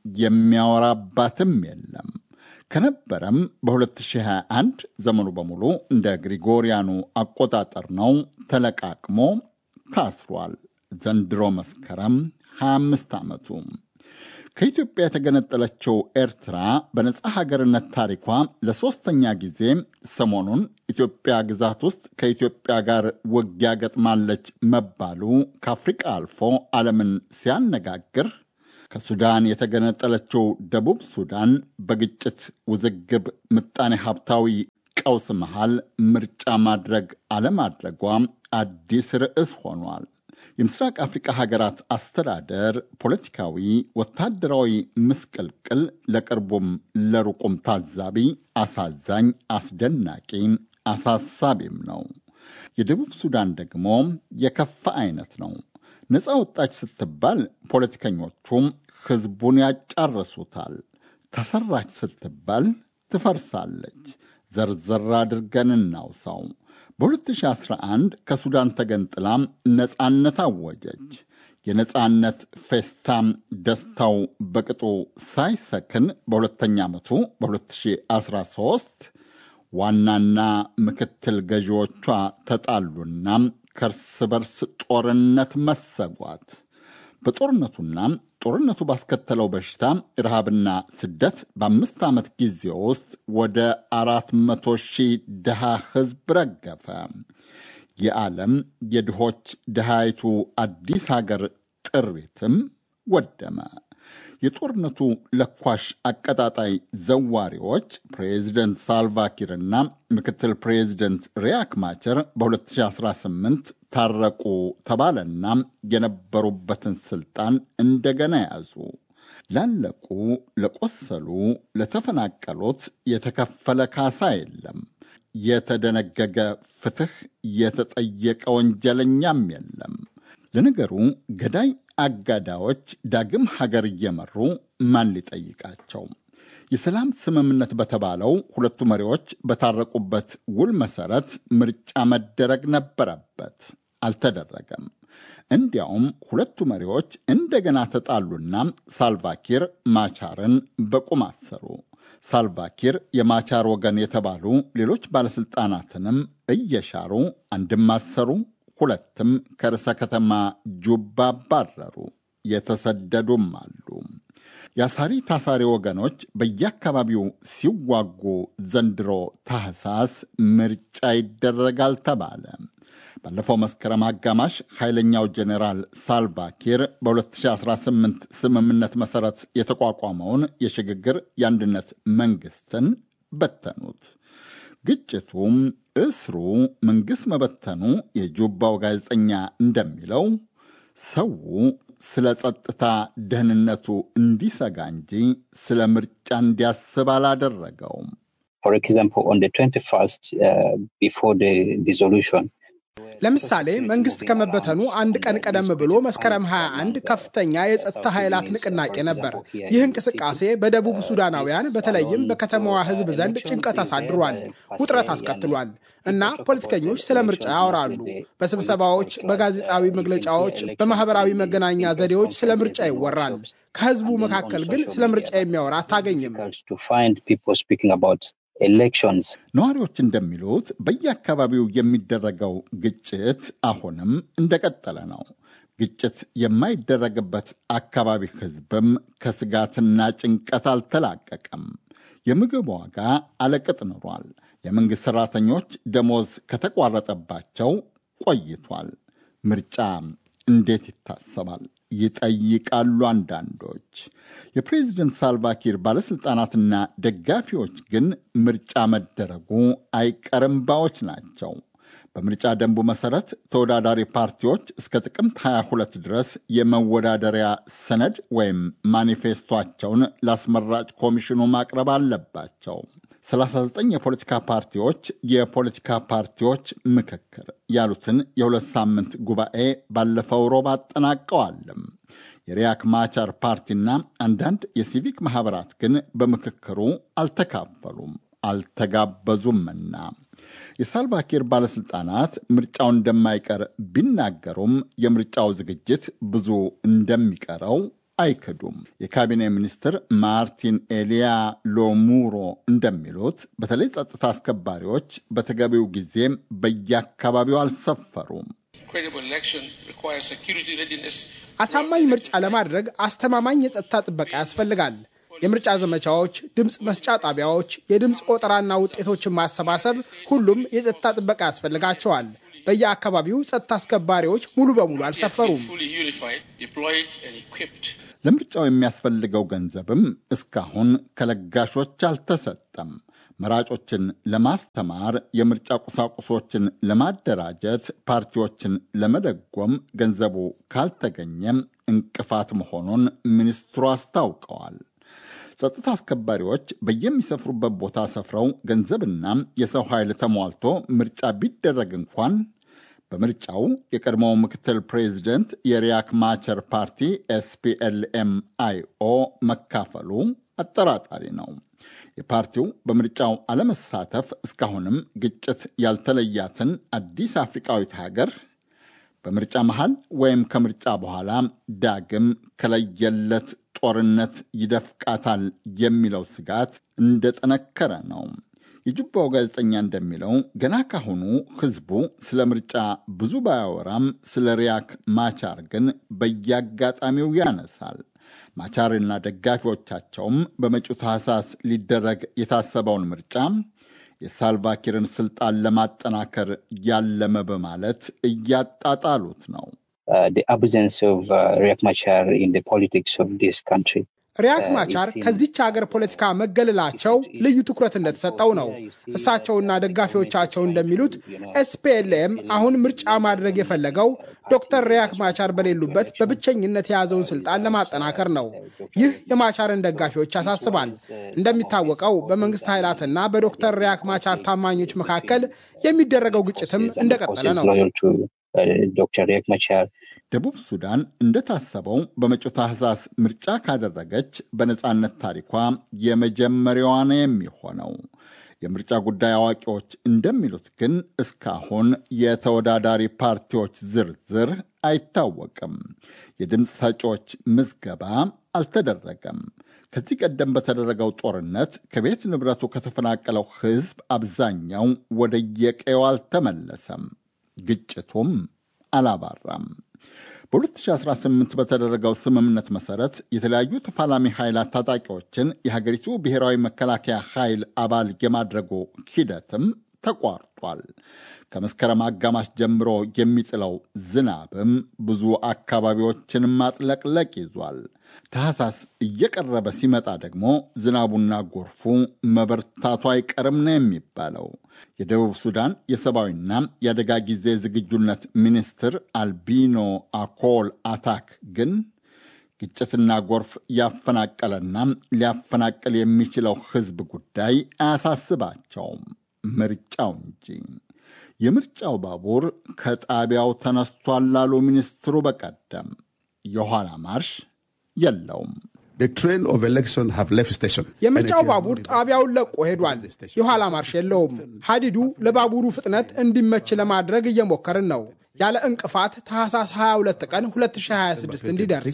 የሚያወራባትም የለም። ከነበረም በሁለት ሺህ ሃያ አንድ ዘመኑ በሙሉ እንደ ግሪጎሪያኑ አቆጣጠር ነው። ተለቃቅሞ ታስሯል። ዘንድሮ መስከረም ሃያ አምስት ዓመቱ። ከኢትዮጵያ የተገነጠለችው ኤርትራ በነጻ ሀገርነት ታሪኳ ለሶስተኛ ጊዜ ሰሞኑን ኢትዮጵያ ግዛት ውስጥ ከኢትዮጵያ ጋር ውጊያ ገጥማለች መባሉ ከአፍሪቃ አልፎ ዓለምን ሲያነጋግር፣ ከሱዳን የተገነጠለችው ደቡብ ሱዳን በግጭት ውዝግብ፣ ምጣኔ ሀብታዊ ቀውስ መሃል ምርጫ ማድረግ አለማድረጓ አዲስ ርዕስ ሆኗል። የምስራቅ አፍሪካ ሀገራት አስተዳደር ፖለቲካዊ፣ ወታደራዊ ምስቅልቅል ለቅርቡም ለሩቁም ታዛቢ አሳዛኝ፣ አስደናቂ፣ አሳሳቢም ነው። የደቡብ ሱዳን ደግሞ የከፋ አይነት ነው። ነፃ ወጣች ስትባል ፖለቲከኞቹም ህዝቡን ያጫረሱታል። ተሰራች ስትባል ትፈርሳለች። ዘርዘር አድርገን እናውሳው። በሁለት ሺህ አስራ አንድ ከሱዳን ተገንጥላ ነፃነት አወጀች። የነፃነት ፌስታም ደስታው በቅጡ ሳይሰክን በሁለተኛ ዓመቱ በሁለት ሺህ አስራ ሦስት ዋናና ምክትል ገዢዎቿ ተጣሉና ከእርስ በርስ ጦርነት መሰጓት። በጦርነቱና ጦርነቱ ባስከተለው በሽታ ረሃብና ስደት በአምስት ዓመት ጊዜ ውስጥ ወደ አራት መቶ ሺህ ድሃ ህዝብ ረገፈ። የዓለም የድሆች ድሃይቱ አዲስ ሀገር ጥሪትም ወደመ። የጦርነቱ ለኳሽ አቀጣጣይ ዘዋሪዎች ፕሬዚደንት ሳልቫኪርና ምክትል ፕሬዚደንት ሪያክ ማቸር በሁለት ሺህ አስራ ስምንት ታረቁ ተባለና የነበሩበትን ስልጣን እንደገና ያዙ። ላለቁ፣ ለቆሰሉ፣ ለተፈናቀሉት የተከፈለ ካሳ የለም። የተደነገገ ፍትህ፣ የተጠየቀ ወንጀለኛም የለም። ለነገሩ ገዳይ አጋዳዎች ዳግም ሀገር እየመሩ ማን ሊጠይቃቸው? የሰላም ስምምነት በተባለው ሁለቱ መሪዎች በታረቁበት ውል መሰረት ምርጫ መደረግ ነበረበት። አልተደረገም። እንዲያውም ሁለቱ መሪዎች እንደገና ተጣሉና ሳልቫኪር ማቻርን በቁም አሰሩ። ሳልቫኪር የማቻር ወገን የተባሉ ሌሎች ባለስልጣናትንም እየሻሩ አንድም አሰሩ፣ ሁለትም ከርዕሰ ከተማ ጁባ ባረሩ። የተሰደዱም አሉ። የአሳሪ ታሳሪ ወገኖች በየአካባቢው ሲዋጉ ዘንድሮ ታህሳስ ምርጫ ይደረጋል ተባለ። ባለፈው መስከረም አጋማሽ ኃይለኛው ጄኔራል ሳልቫኪር በሁለት ሺህ አስራ ስምንት ስምምነት መሠረት የተቋቋመውን የሽግግር የአንድነት መንግሥትን በተኑት። ግጭቱም፣ እስሩ፣ መንግሥት መበተኑ የጁባው ጋዜጠኛ እንደሚለው ሰው ስለ ጸጥታ ደህንነቱ እንዲሰጋ እንጂ ስለ ምርጫ እንዲያስብ አላደረገውም። For example, on the twenty-first, uh, before the dissolution, ለምሳሌ መንግስት ከመበተኑ አንድ ቀን ቀደም ብሎ መስከረም ሃያ አንድ ከፍተኛ የጸጥታ ኃይላት ንቅናቄ ነበር። ይህ እንቅስቃሴ በደቡብ ሱዳናውያን በተለይም በከተማዋ ሕዝብ ዘንድ ጭንቀት አሳድሯል፣ ውጥረት አስከትሏል እና ፖለቲከኞች ስለ ምርጫ ያወራሉ። በስብሰባዎች፣ በጋዜጣዊ መግለጫዎች፣ በማህበራዊ መገናኛ ዘዴዎች ስለ ምርጫ ይወራል። ከህዝቡ መካከል ግን ስለ ምርጫ የሚያወራ አታገኝም። elections. ነዋሪዎች እንደሚሉት በየአካባቢው የሚደረገው ግጭት አሁንም እንደቀጠለ ነው። ግጭት የማይደረግበት አካባቢ ህዝብም ከስጋትና ጭንቀት አልተላቀቀም። የምግብ ዋጋ አለቅጥ ኖሯል። የመንግሥት ሠራተኞች ደሞዝ ከተቋረጠባቸው ቆይቷል። ምርጫ እንዴት ይታሰባል? ይጠይቃሉ አንዳንዶች። የፕሬዝደንት ሳልቫኪር ባለሥልጣናትና ደጋፊዎች ግን ምርጫ መደረጉ አይቀርም ባዮች ናቸው። በምርጫ ደንቡ መሠረት ተወዳዳሪ ፓርቲዎች እስከ ጥቅምት ሃያ ሁለት ድረስ የመወዳደሪያ ሰነድ ወይም ማኒፌስቶቸውን ለአስመራጭ ኮሚሽኑ ማቅረብ አለባቸው። ሰላሳ ዘጠኝ የፖለቲካ ፓርቲዎች የፖለቲካ ፓርቲዎች ምክክር ያሉትን የሁለት ሳምንት ጉባኤ ባለፈው ሮብ አጠናቀዋል። የሪያክ ማቻር ፓርቲና አንዳንድ የሲቪክ ማህበራት ግን በምክክሩ አልተካፈሉም፣ አልተጋበዙምና የሳልቫኪር ባለስልጣናት ምርጫው እንደማይቀር ቢናገሩም የምርጫው ዝግጅት ብዙ እንደሚቀረው አይክዱም። የካቢኔ ሚኒስትር ማርቲን ኤሊያ ሎሙሮ እንደሚሉት በተለይ ጸጥታ አስከባሪዎች በተገቢው ጊዜም በየአካባቢው አልሰፈሩም። አሳማኝ ምርጫ ለማድረግ አስተማማኝ የጸጥታ ጥበቃ ያስፈልጋል። የምርጫ ዘመቻዎች፣ ድምፅ መስጫ ጣቢያዎች፣ የድምፅ ቆጠራና ውጤቶችን ማሰባሰብ፣ ሁሉም የጸጥታ ጥበቃ ያስፈልጋቸዋል። በየአካባቢው ጸጥታ አስከባሪዎች ሙሉ በሙሉ አልሰፈሩም። ለምርጫው የሚያስፈልገው ገንዘብም እስካሁን ከለጋሾች አልተሰጠም። መራጮችን ለማስተማር፣ የምርጫ ቁሳቁሶችን ለማደራጀት፣ ፓርቲዎችን ለመደጎም ገንዘቡ ካልተገኘም እንቅፋት መሆኑን ሚኒስትሩ አስታውቀዋል። ጸጥታ አስከባሪዎች በየሚሰፍሩበት ቦታ ሰፍረው ገንዘብና የሰው ኃይል ተሟልቶ ምርጫ ቢደረግ እንኳን በምርጫው የቀድሞው ምክትል ፕሬዚደንት የሪያክ ማቸር ፓርቲ ኤስፒኤልኤም አይኦ መካፈሉ አጠራጣሪ ነው። የፓርቲው በምርጫው አለመሳተፍ እስካሁንም ግጭት ያልተለያትን አዲስ አፍሪካዊት ሀገር በምርጫ መሃል ወይም ከምርጫ በኋላ ዳግም ከለየለት ጦርነት ይደፍቃታል የሚለው ስጋት እንደጠነከረ ነው። የጁባው ጋዜጠኛ እንደሚለው ገና ካሁኑ ህዝቡ ስለ ምርጫ ብዙ ባያወራም ስለ ሪያክ ማቻር ግን በየአጋጣሚው ያነሳል። ማቻርና ደጋፊዎቻቸውም በመጪው ታህሳስ ሊደረግ የታሰበውን ምርጫ የሳልቫኪርን ስልጣን ለማጠናከር ያለመ በማለት እያጣጣሉት ነው። the absence of uh, Riek Machar in the politics of this country. ሪያክ ማቻር ከዚች ሀገር ፖለቲካ መገለላቸው ልዩ ትኩረት እንደተሰጠው ነው። እሳቸውና ደጋፊዎቻቸው እንደሚሉት ኤስፒኤልኤም አሁን ምርጫ ማድረግ የፈለገው ዶክተር ሪያክ ማቻር በሌሉበት በብቸኝነት የያዘውን ስልጣን ለማጠናከር ነው። ይህ የማቻርን ደጋፊዎች ያሳስባል። እንደሚታወቀው በመንግስት ኃይላትና በዶክተር ሪያክ ማቻር ታማኞች መካከል የሚደረገው ግጭትም እንደቀጠለ ነው። ዶክተር ሪያክ ማቻር ደቡብ ሱዳን እንደታሰበው በመጪው ታህሳስ ምርጫ ካደረገች በነጻነት ታሪኳ የመጀመሪያዋ ነው የሚሆነው። የምርጫ ጉዳይ አዋቂዎች እንደሚሉት ግን እስካሁን የተወዳዳሪ ፓርቲዎች ዝርዝር አይታወቅም። የድምፅ ሰጪዎች ምዝገባ አልተደረገም። ከዚህ ቀደም በተደረገው ጦርነት ከቤት ንብረቱ ከተፈናቀለው ሕዝብ አብዛኛው ወደ የቀየው አልተመለሰም። ግጭቱም አላባራም። በሁለት ሺህ አስራ ስምንት በተደረገው ስምምነት መሰረት የተለያዩ ተፋላሚ ኃይላት ታጣቂዎችን የሀገሪቱ ብሔራዊ መከላከያ ኃይል አባል የማድረጉ ሂደትም ተቋርጧል። ከመስከረም አጋማሽ ጀምሮ የሚጥለው ዝናብም ብዙ አካባቢዎችን ማጥለቅለቅ ይዟል። ታህሳስ እየቀረበ ሲመጣ ደግሞ ዝናቡና ጎርፉ መበርታቱ አይቀርም ነው የሚባለው። የደቡብ ሱዳን የሰብአዊና የአደጋ ጊዜ ዝግጁነት ሚኒስትር አልቢኖ አኮል አታክ ግን ግጭትና ጎርፍ ያፈናቀለና ሊያፈናቀል የሚችለው ሕዝብ ጉዳይ አያሳስባቸውም፣ ምርጫው እንጂ። የምርጫው ባቡር ከጣቢያው ተነስቷል ላሉ ሚኒስትሩ በቀደም የኋላ ማርሽ የለውም። የምርጫው ባቡር ጣቢያውን ለቆ ሄዷል። የኋላ ማርሽ የለውም። ሀዲዱ ለባቡሩ ፍጥነት እንዲመች ለማድረግ እየሞከርን ነው። ያለ እንቅፋት ታህሳስ ሀያ ሁለት ቀን ሁለት ሺህ ሀያ ስድስት እንዲደርስ።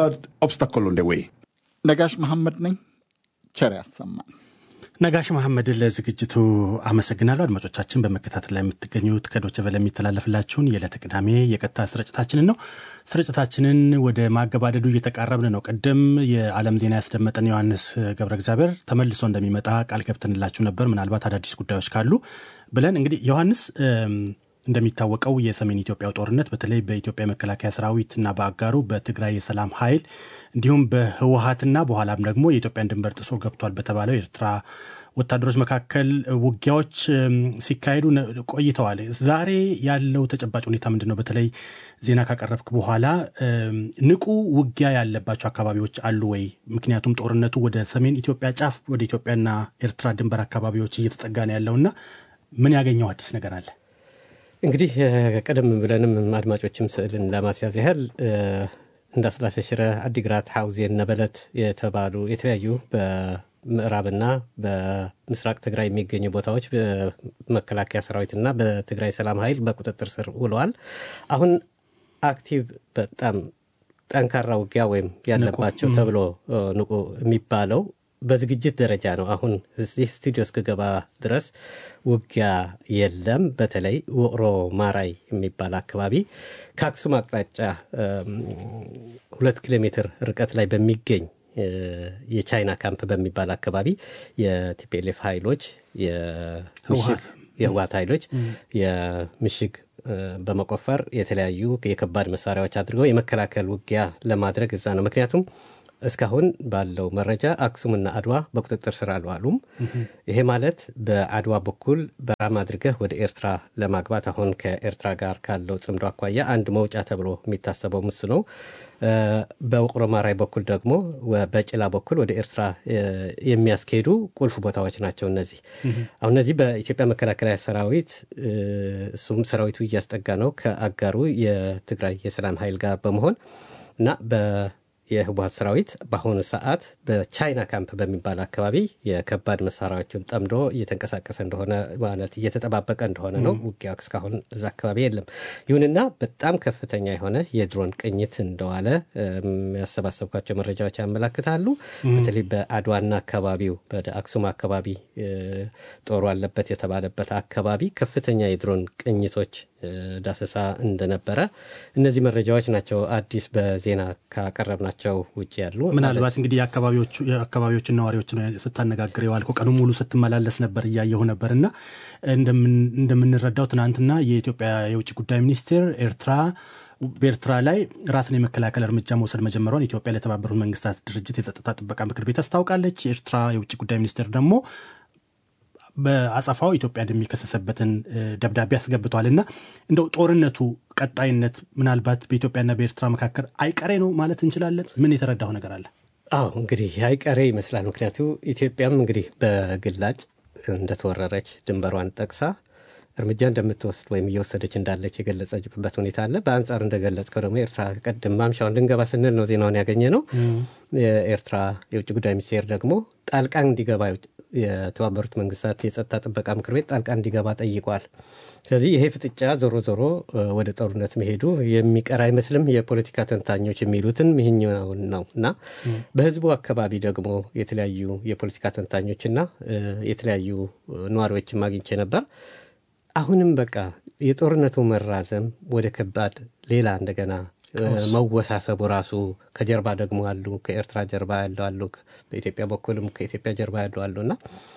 ነጋሽ መሐመድ ነኝ። ቸር ያሰማን። ነጋሽ መሐመድ ለዝግጅቱ አመሰግናለሁ። አድማጮቻችን በመከታተል ላይ የምትገኙት ከዶይቼ ቬለ የሚተላለፍላችሁን የዕለተ ቅዳሜ የቀጥታ ስርጭታችንን ነው። ስርጭታችንን ወደ ማገባደዱ እየተቃረብን ነው። ቀደም የዓለም ዜና ያስደመጠን ዮሐንስ ገብረ እግዚአብሔር ተመልሶ እንደሚመጣ ቃል ገብተንላችሁ ነበር። ምናልባት አዳዲስ ጉዳዮች ካሉ ብለን እንግዲህ ዮሐንስ እንደሚታወቀው የሰሜን ኢትዮጵያው ጦርነት በተለይ በኢትዮጵያ መከላከያ ሰራዊትና በአጋሩ በትግራይ የሰላም ኃይል እንዲሁም በህወሓትና በኋላም ደግሞ የኢትዮጵያን ድንበር ጥሶ ገብቷል በተባለው ኤርትራ ወታደሮች መካከል ውጊያዎች ሲካሄዱ ቆይተዋል። ዛሬ ያለው ተጨባጭ ሁኔታ ምንድነው? በተለይ ዜና ካቀረብክ በኋላ ንቁ ውጊያ ያለባቸው አካባቢዎች አሉ ወይ? ምክንያቱም ጦርነቱ ወደ ሰሜን ኢትዮጵያ ጫፍ ወደ ኢትዮጵያና ኤርትራ ድንበር አካባቢዎች እየተጠጋ ነው ያለውና ምን ያገኘው አዲስ ነገር አለ? እንግዲህ ቀደም ብለንም አድማጮችም ስዕልን ለማስያዝ ያህል እንዳስላሴ ሽረ፣ አዲግራት፣ ሐውዜን፣ ነበለት የተባሉ የተለያዩ በምዕራብና በምስራቅ ትግራይ የሚገኙ ቦታዎች በመከላከያ ሰራዊትና በትግራይ ሰላም ኃይል በቁጥጥር ስር ውለዋል። አሁን አክቲቭ በጣም ጠንካራ ውጊያ ወይም ያለባቸው ተብሎ ንቁ የሚባለው በዝግጅት ደረጃ ነው። አሁን እዚህ ስቱዲዮ እስከገባ ድረስ ውጊያ የለም። በተለይ ውቅሮ ማራይ የሚባል አካባቢ ከአክሱም አቅጣጫ ሁለት ኪሎ ሜትር ርቀት ላይ በሚገኝ የቻይና ካምፕ በሚባል አካባቢ የቲፒኤልኤፍ ኃይሎች የህወሓት ኃይሎች የምሽግ በመቆፈር የተለያዩ የከባድ መሳሪያዎች አድርገው የመከላከል ውጊያ ለማድረግ እዛ ነው። ምክንያቱም እስካሁን ባለው መረጃ አክሱምና አድዋ በቁጥጥር ስር አልዋሉም። ይሄ ማለት በአድዋ በኩል በራም አድርገህ ወደ ኤርትራ ለማግባት አሁን ከኤርትራ ጋር ካለው ጽምዶ አኳያ አንድ መውጫ ተብሎ የሚታሰበው ምስ ነው። በውቅሮ ማራይ በኩል ደግሞ በጭላ በኩል ወደ ኤርትራ የሚያስኬዱ ቁልፍ ቦታዎች ናቸው እነዚህ። አሁን እነዚህ በኢትዮጵያ መከላከያ ሰራዊት እሱም ሰራዊቱ እያስጠጋ ነው ከአጋሩ የትግራይ የሰላም ኃይል ጋር በመሆን እና በ የህወሓት ሰራዊት በአሁኑ ሰዓት በቻይና ካምፕ በሚባል አካባቢ የከባድ መሳሪያዎችን ጠምዶ እየተንቀሳቀሰ እንደሆነ ማለት እየተጠባበቀ እንደሆነ ነው። ውጊያ እስካሁን እዛ አካባቢ የለም። ይሁንና በጣም ከፍተኛ የሆነ የድሮን ቅኝት እንደዋለ የሚያሰባሰብኳቸው መረጃዎች ያመለክታሉ። በተለይ በአድዋና አካባቢው በአክሱም አካባቢ ጦሩ አለበት የተባለበት አካባቢ ከፍተኛ የድሮን ቅኝቶች ዳሰሳ እንደነበረ እነዚህ መረጃዎች ናቸው አዲስ በዜና ካቀረብናቸው ውጪ ያሉ። ምናልባት እንግዲህ የአካባቢዎቹ የአካባቢዎችን ነዋሪዎችን ስታነጋግር የዋልከው ቀኑ ሙሉ ስትመላለስ ነበር እያየሁ ነበርና እንደምንረዳው ትናንትና የኢትዮጵያ የውጭ ጉዳይ ሚኒስቴር ኤርትራ በኤርትራ ላይ ራስን የመከላከል እርምጃ መውሰድ መጀመሯን ኢትዮጵያ ለተባበሩት መንግስታት ድርጅት የጸጥታ ጥበቃ ምክር ቤት አስታውቃለች። የኤርትራ የውጭ ጉዳይ ሚኒስቴር ደግሞ በአጸፋው ኢትዮጵያ እንደሚከሰሰበትን ደብዳቤ አስገብቷልና እንደው ጦርነቱ ቀጣይነት ምናልባት በኢትዮጵያና በኤርትራ መካከል አይቀሬ ነው ማለት እንችላለን? ምን የተረዳው ነገር አለ? አዎ እንግዲህ አይቀሬ ይመስላል። ምክንያቱ ኢትዮጵያም እንግዲህ በግላጭ እንደተወረረች ድንበሯን ጠቅሳ እርምጃ እንደምትወስድ ወይም እየወሰደች እንዳለች የገለጸችበት ሁኔታ አለ። በአንጻር እንደገለጽከው ደግሞ ኤርትራ ቀደም ማምሻውን ልንገባ ስንል ነው ዜናውን ያገኘ ነው። የኤርትራ የውጭ ጉዳይ ሚኒስቴር ደግሞ ጣልቃ እንዲገባ የተባበሩት መንግስታት የጸጥታ ጥበቃ ምክር ቤት ጣልቃ እንዲገባ ጠይቋል። ስለዚህ ይሄ ፍጥጫ ዞሮ ዞሮ ወደ ጦርነት መሄዱ የሚቀር አይመስልም። የፖለቲካ ተንታኞች የሚሉትን ይህኛው ነው እና በህዝቡ አካባቢ ደግሞ የተለያዩ የፖለቲካ ተንታኞችና የተለያዩ ነዋሪዎችን አግኝቼ ነበር። አሁንም በቃ የጦርነቱ መራዘም ወደ ከባድ ሌላ እንደገና መወሳሰቡ ራሱ ከጀርባ ደግሞ አሉ ከኤርትራ ጀርባ ያለው አሉ በኢትዮጵያ በኩልም ከኢትዮጵያ ጀርባ ያለው አሉና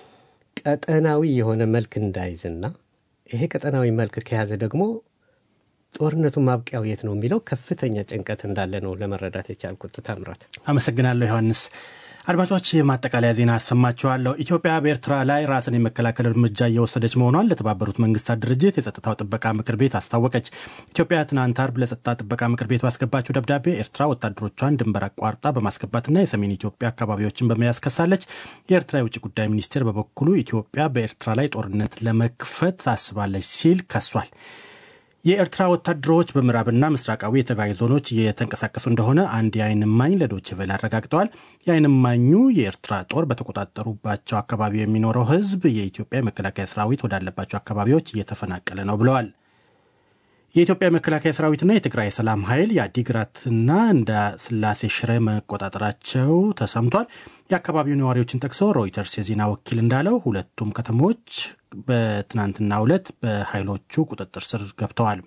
ቀጠናዊ የሆነ መልክ እንዳይዝና ይሄ ቀጠናዊ መልክ ከያዘ ደግሞ ጦርነቱ ማብቂያው የት ነው የሚለው ከፍተኛ ጭንቀት እንዳለ ነው ለመረዳት የቻልኩት። ታምራት አመሰግናለሁ ዮሐንስ። አድማጮች የማጠቃለያ ዜና አሰማችኋለሁ። ኢትዮጵያ በኤርትራ ላይ ራስን የመከላከል እርምጃ እየወሰደች መሆኗን ለተባበሩት መንግስታት ድርጅት የጸጥታው ጥበቃ ምክር ቤት አስታወቀች። ኢትዮጵያ ትናንት አርብ ለጸጥታ ጥበቃ ምክር ቤት ባስገባችው ደብዳቤ ኤርትራ ወታደሮቿን ድንበር አቋርጣ በማስገባትና የሰሜን ኢትዮጵያ አካባቢዎችን በመያዝ ከሳለች። የኤርትራ የውጭ ጉዳይ ሚኒስቴር በበኩሉ ኢትዮጵያ በኤርትራ ላይ ጦርነት ለመክፈት ታስባለች ሲል ከሷል። የኤርትራ ወታደሮች በምዕራብና ምስራቃዊ የትግራይ ዞኖች እየተንቀሳቀሱ እንደሆነ አንድ የዓይን እማኝ ለዶይቼ ቬለ አረጋግጠዋል። የዓይን እማኙ የኤርትራ ጦር በተቆጣጠሩባቸው አካባቢ የሚኖረው ሕዝብ የኢትዮጵያ መከላከያ ሰራዊት ወዳለባቸው አካባቢዎች እየተፈናቀለ ነው ብለዋል። የኢትዮጵያ መከላከያ ሰራዊትና የትግራይ ሰላም ኃይል የአዲግራትና እንዳስላሴ ሽረ መቆጣጠራቸው ተሰምቷል። የአካባቢው ነዋሪዎችን ጠቅሶ ሮይተርስ የዜና ወኪል እንዳለው ሁለቱም ከተሞች በትናንትናው ዕለት በኃይሎቹ ቁጥጥር ስር ገብተዋል።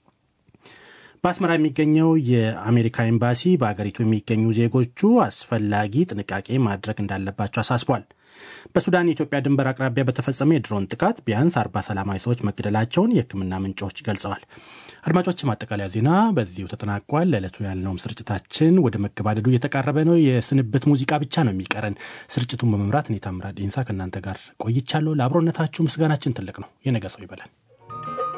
በአስመራ የሚገኘው የአሜሪካ ኤምባሲ በአገሪቱ የሚገኙ ዜጎቹ አስፈላጊ ጥንቃቄ ማድረግ እንዳለባቸው አሳስቧል። በሱዳን የኢትዮጵያ ድንበር አቅራቢያ በተፈጸመ የድሮን ጥቃት ቢያንስ አርባ ሰላማዊ ሰዎች መገደላቸውን የሕክምና ምንጮች ገልጸዋል። አድማጮች ማጠቃለያ ዜና በዚሁ ተጠናቋል። ለዕለቱ ያልነውም ስርጭታችን ወደ መገባደዱ እየተቃረበ ነው። የስንብት ሙዚቃ ብቻ ነው የሚቀረን። ስርጭቱን በመምራት እኔ ታምራት ዲንሳ ከእናንተ ጋር ቆይቻለሁ። ለአብሮነታችሁ ምስጋናችን ትልቅ ነው። የነገ ሰው ይበላል።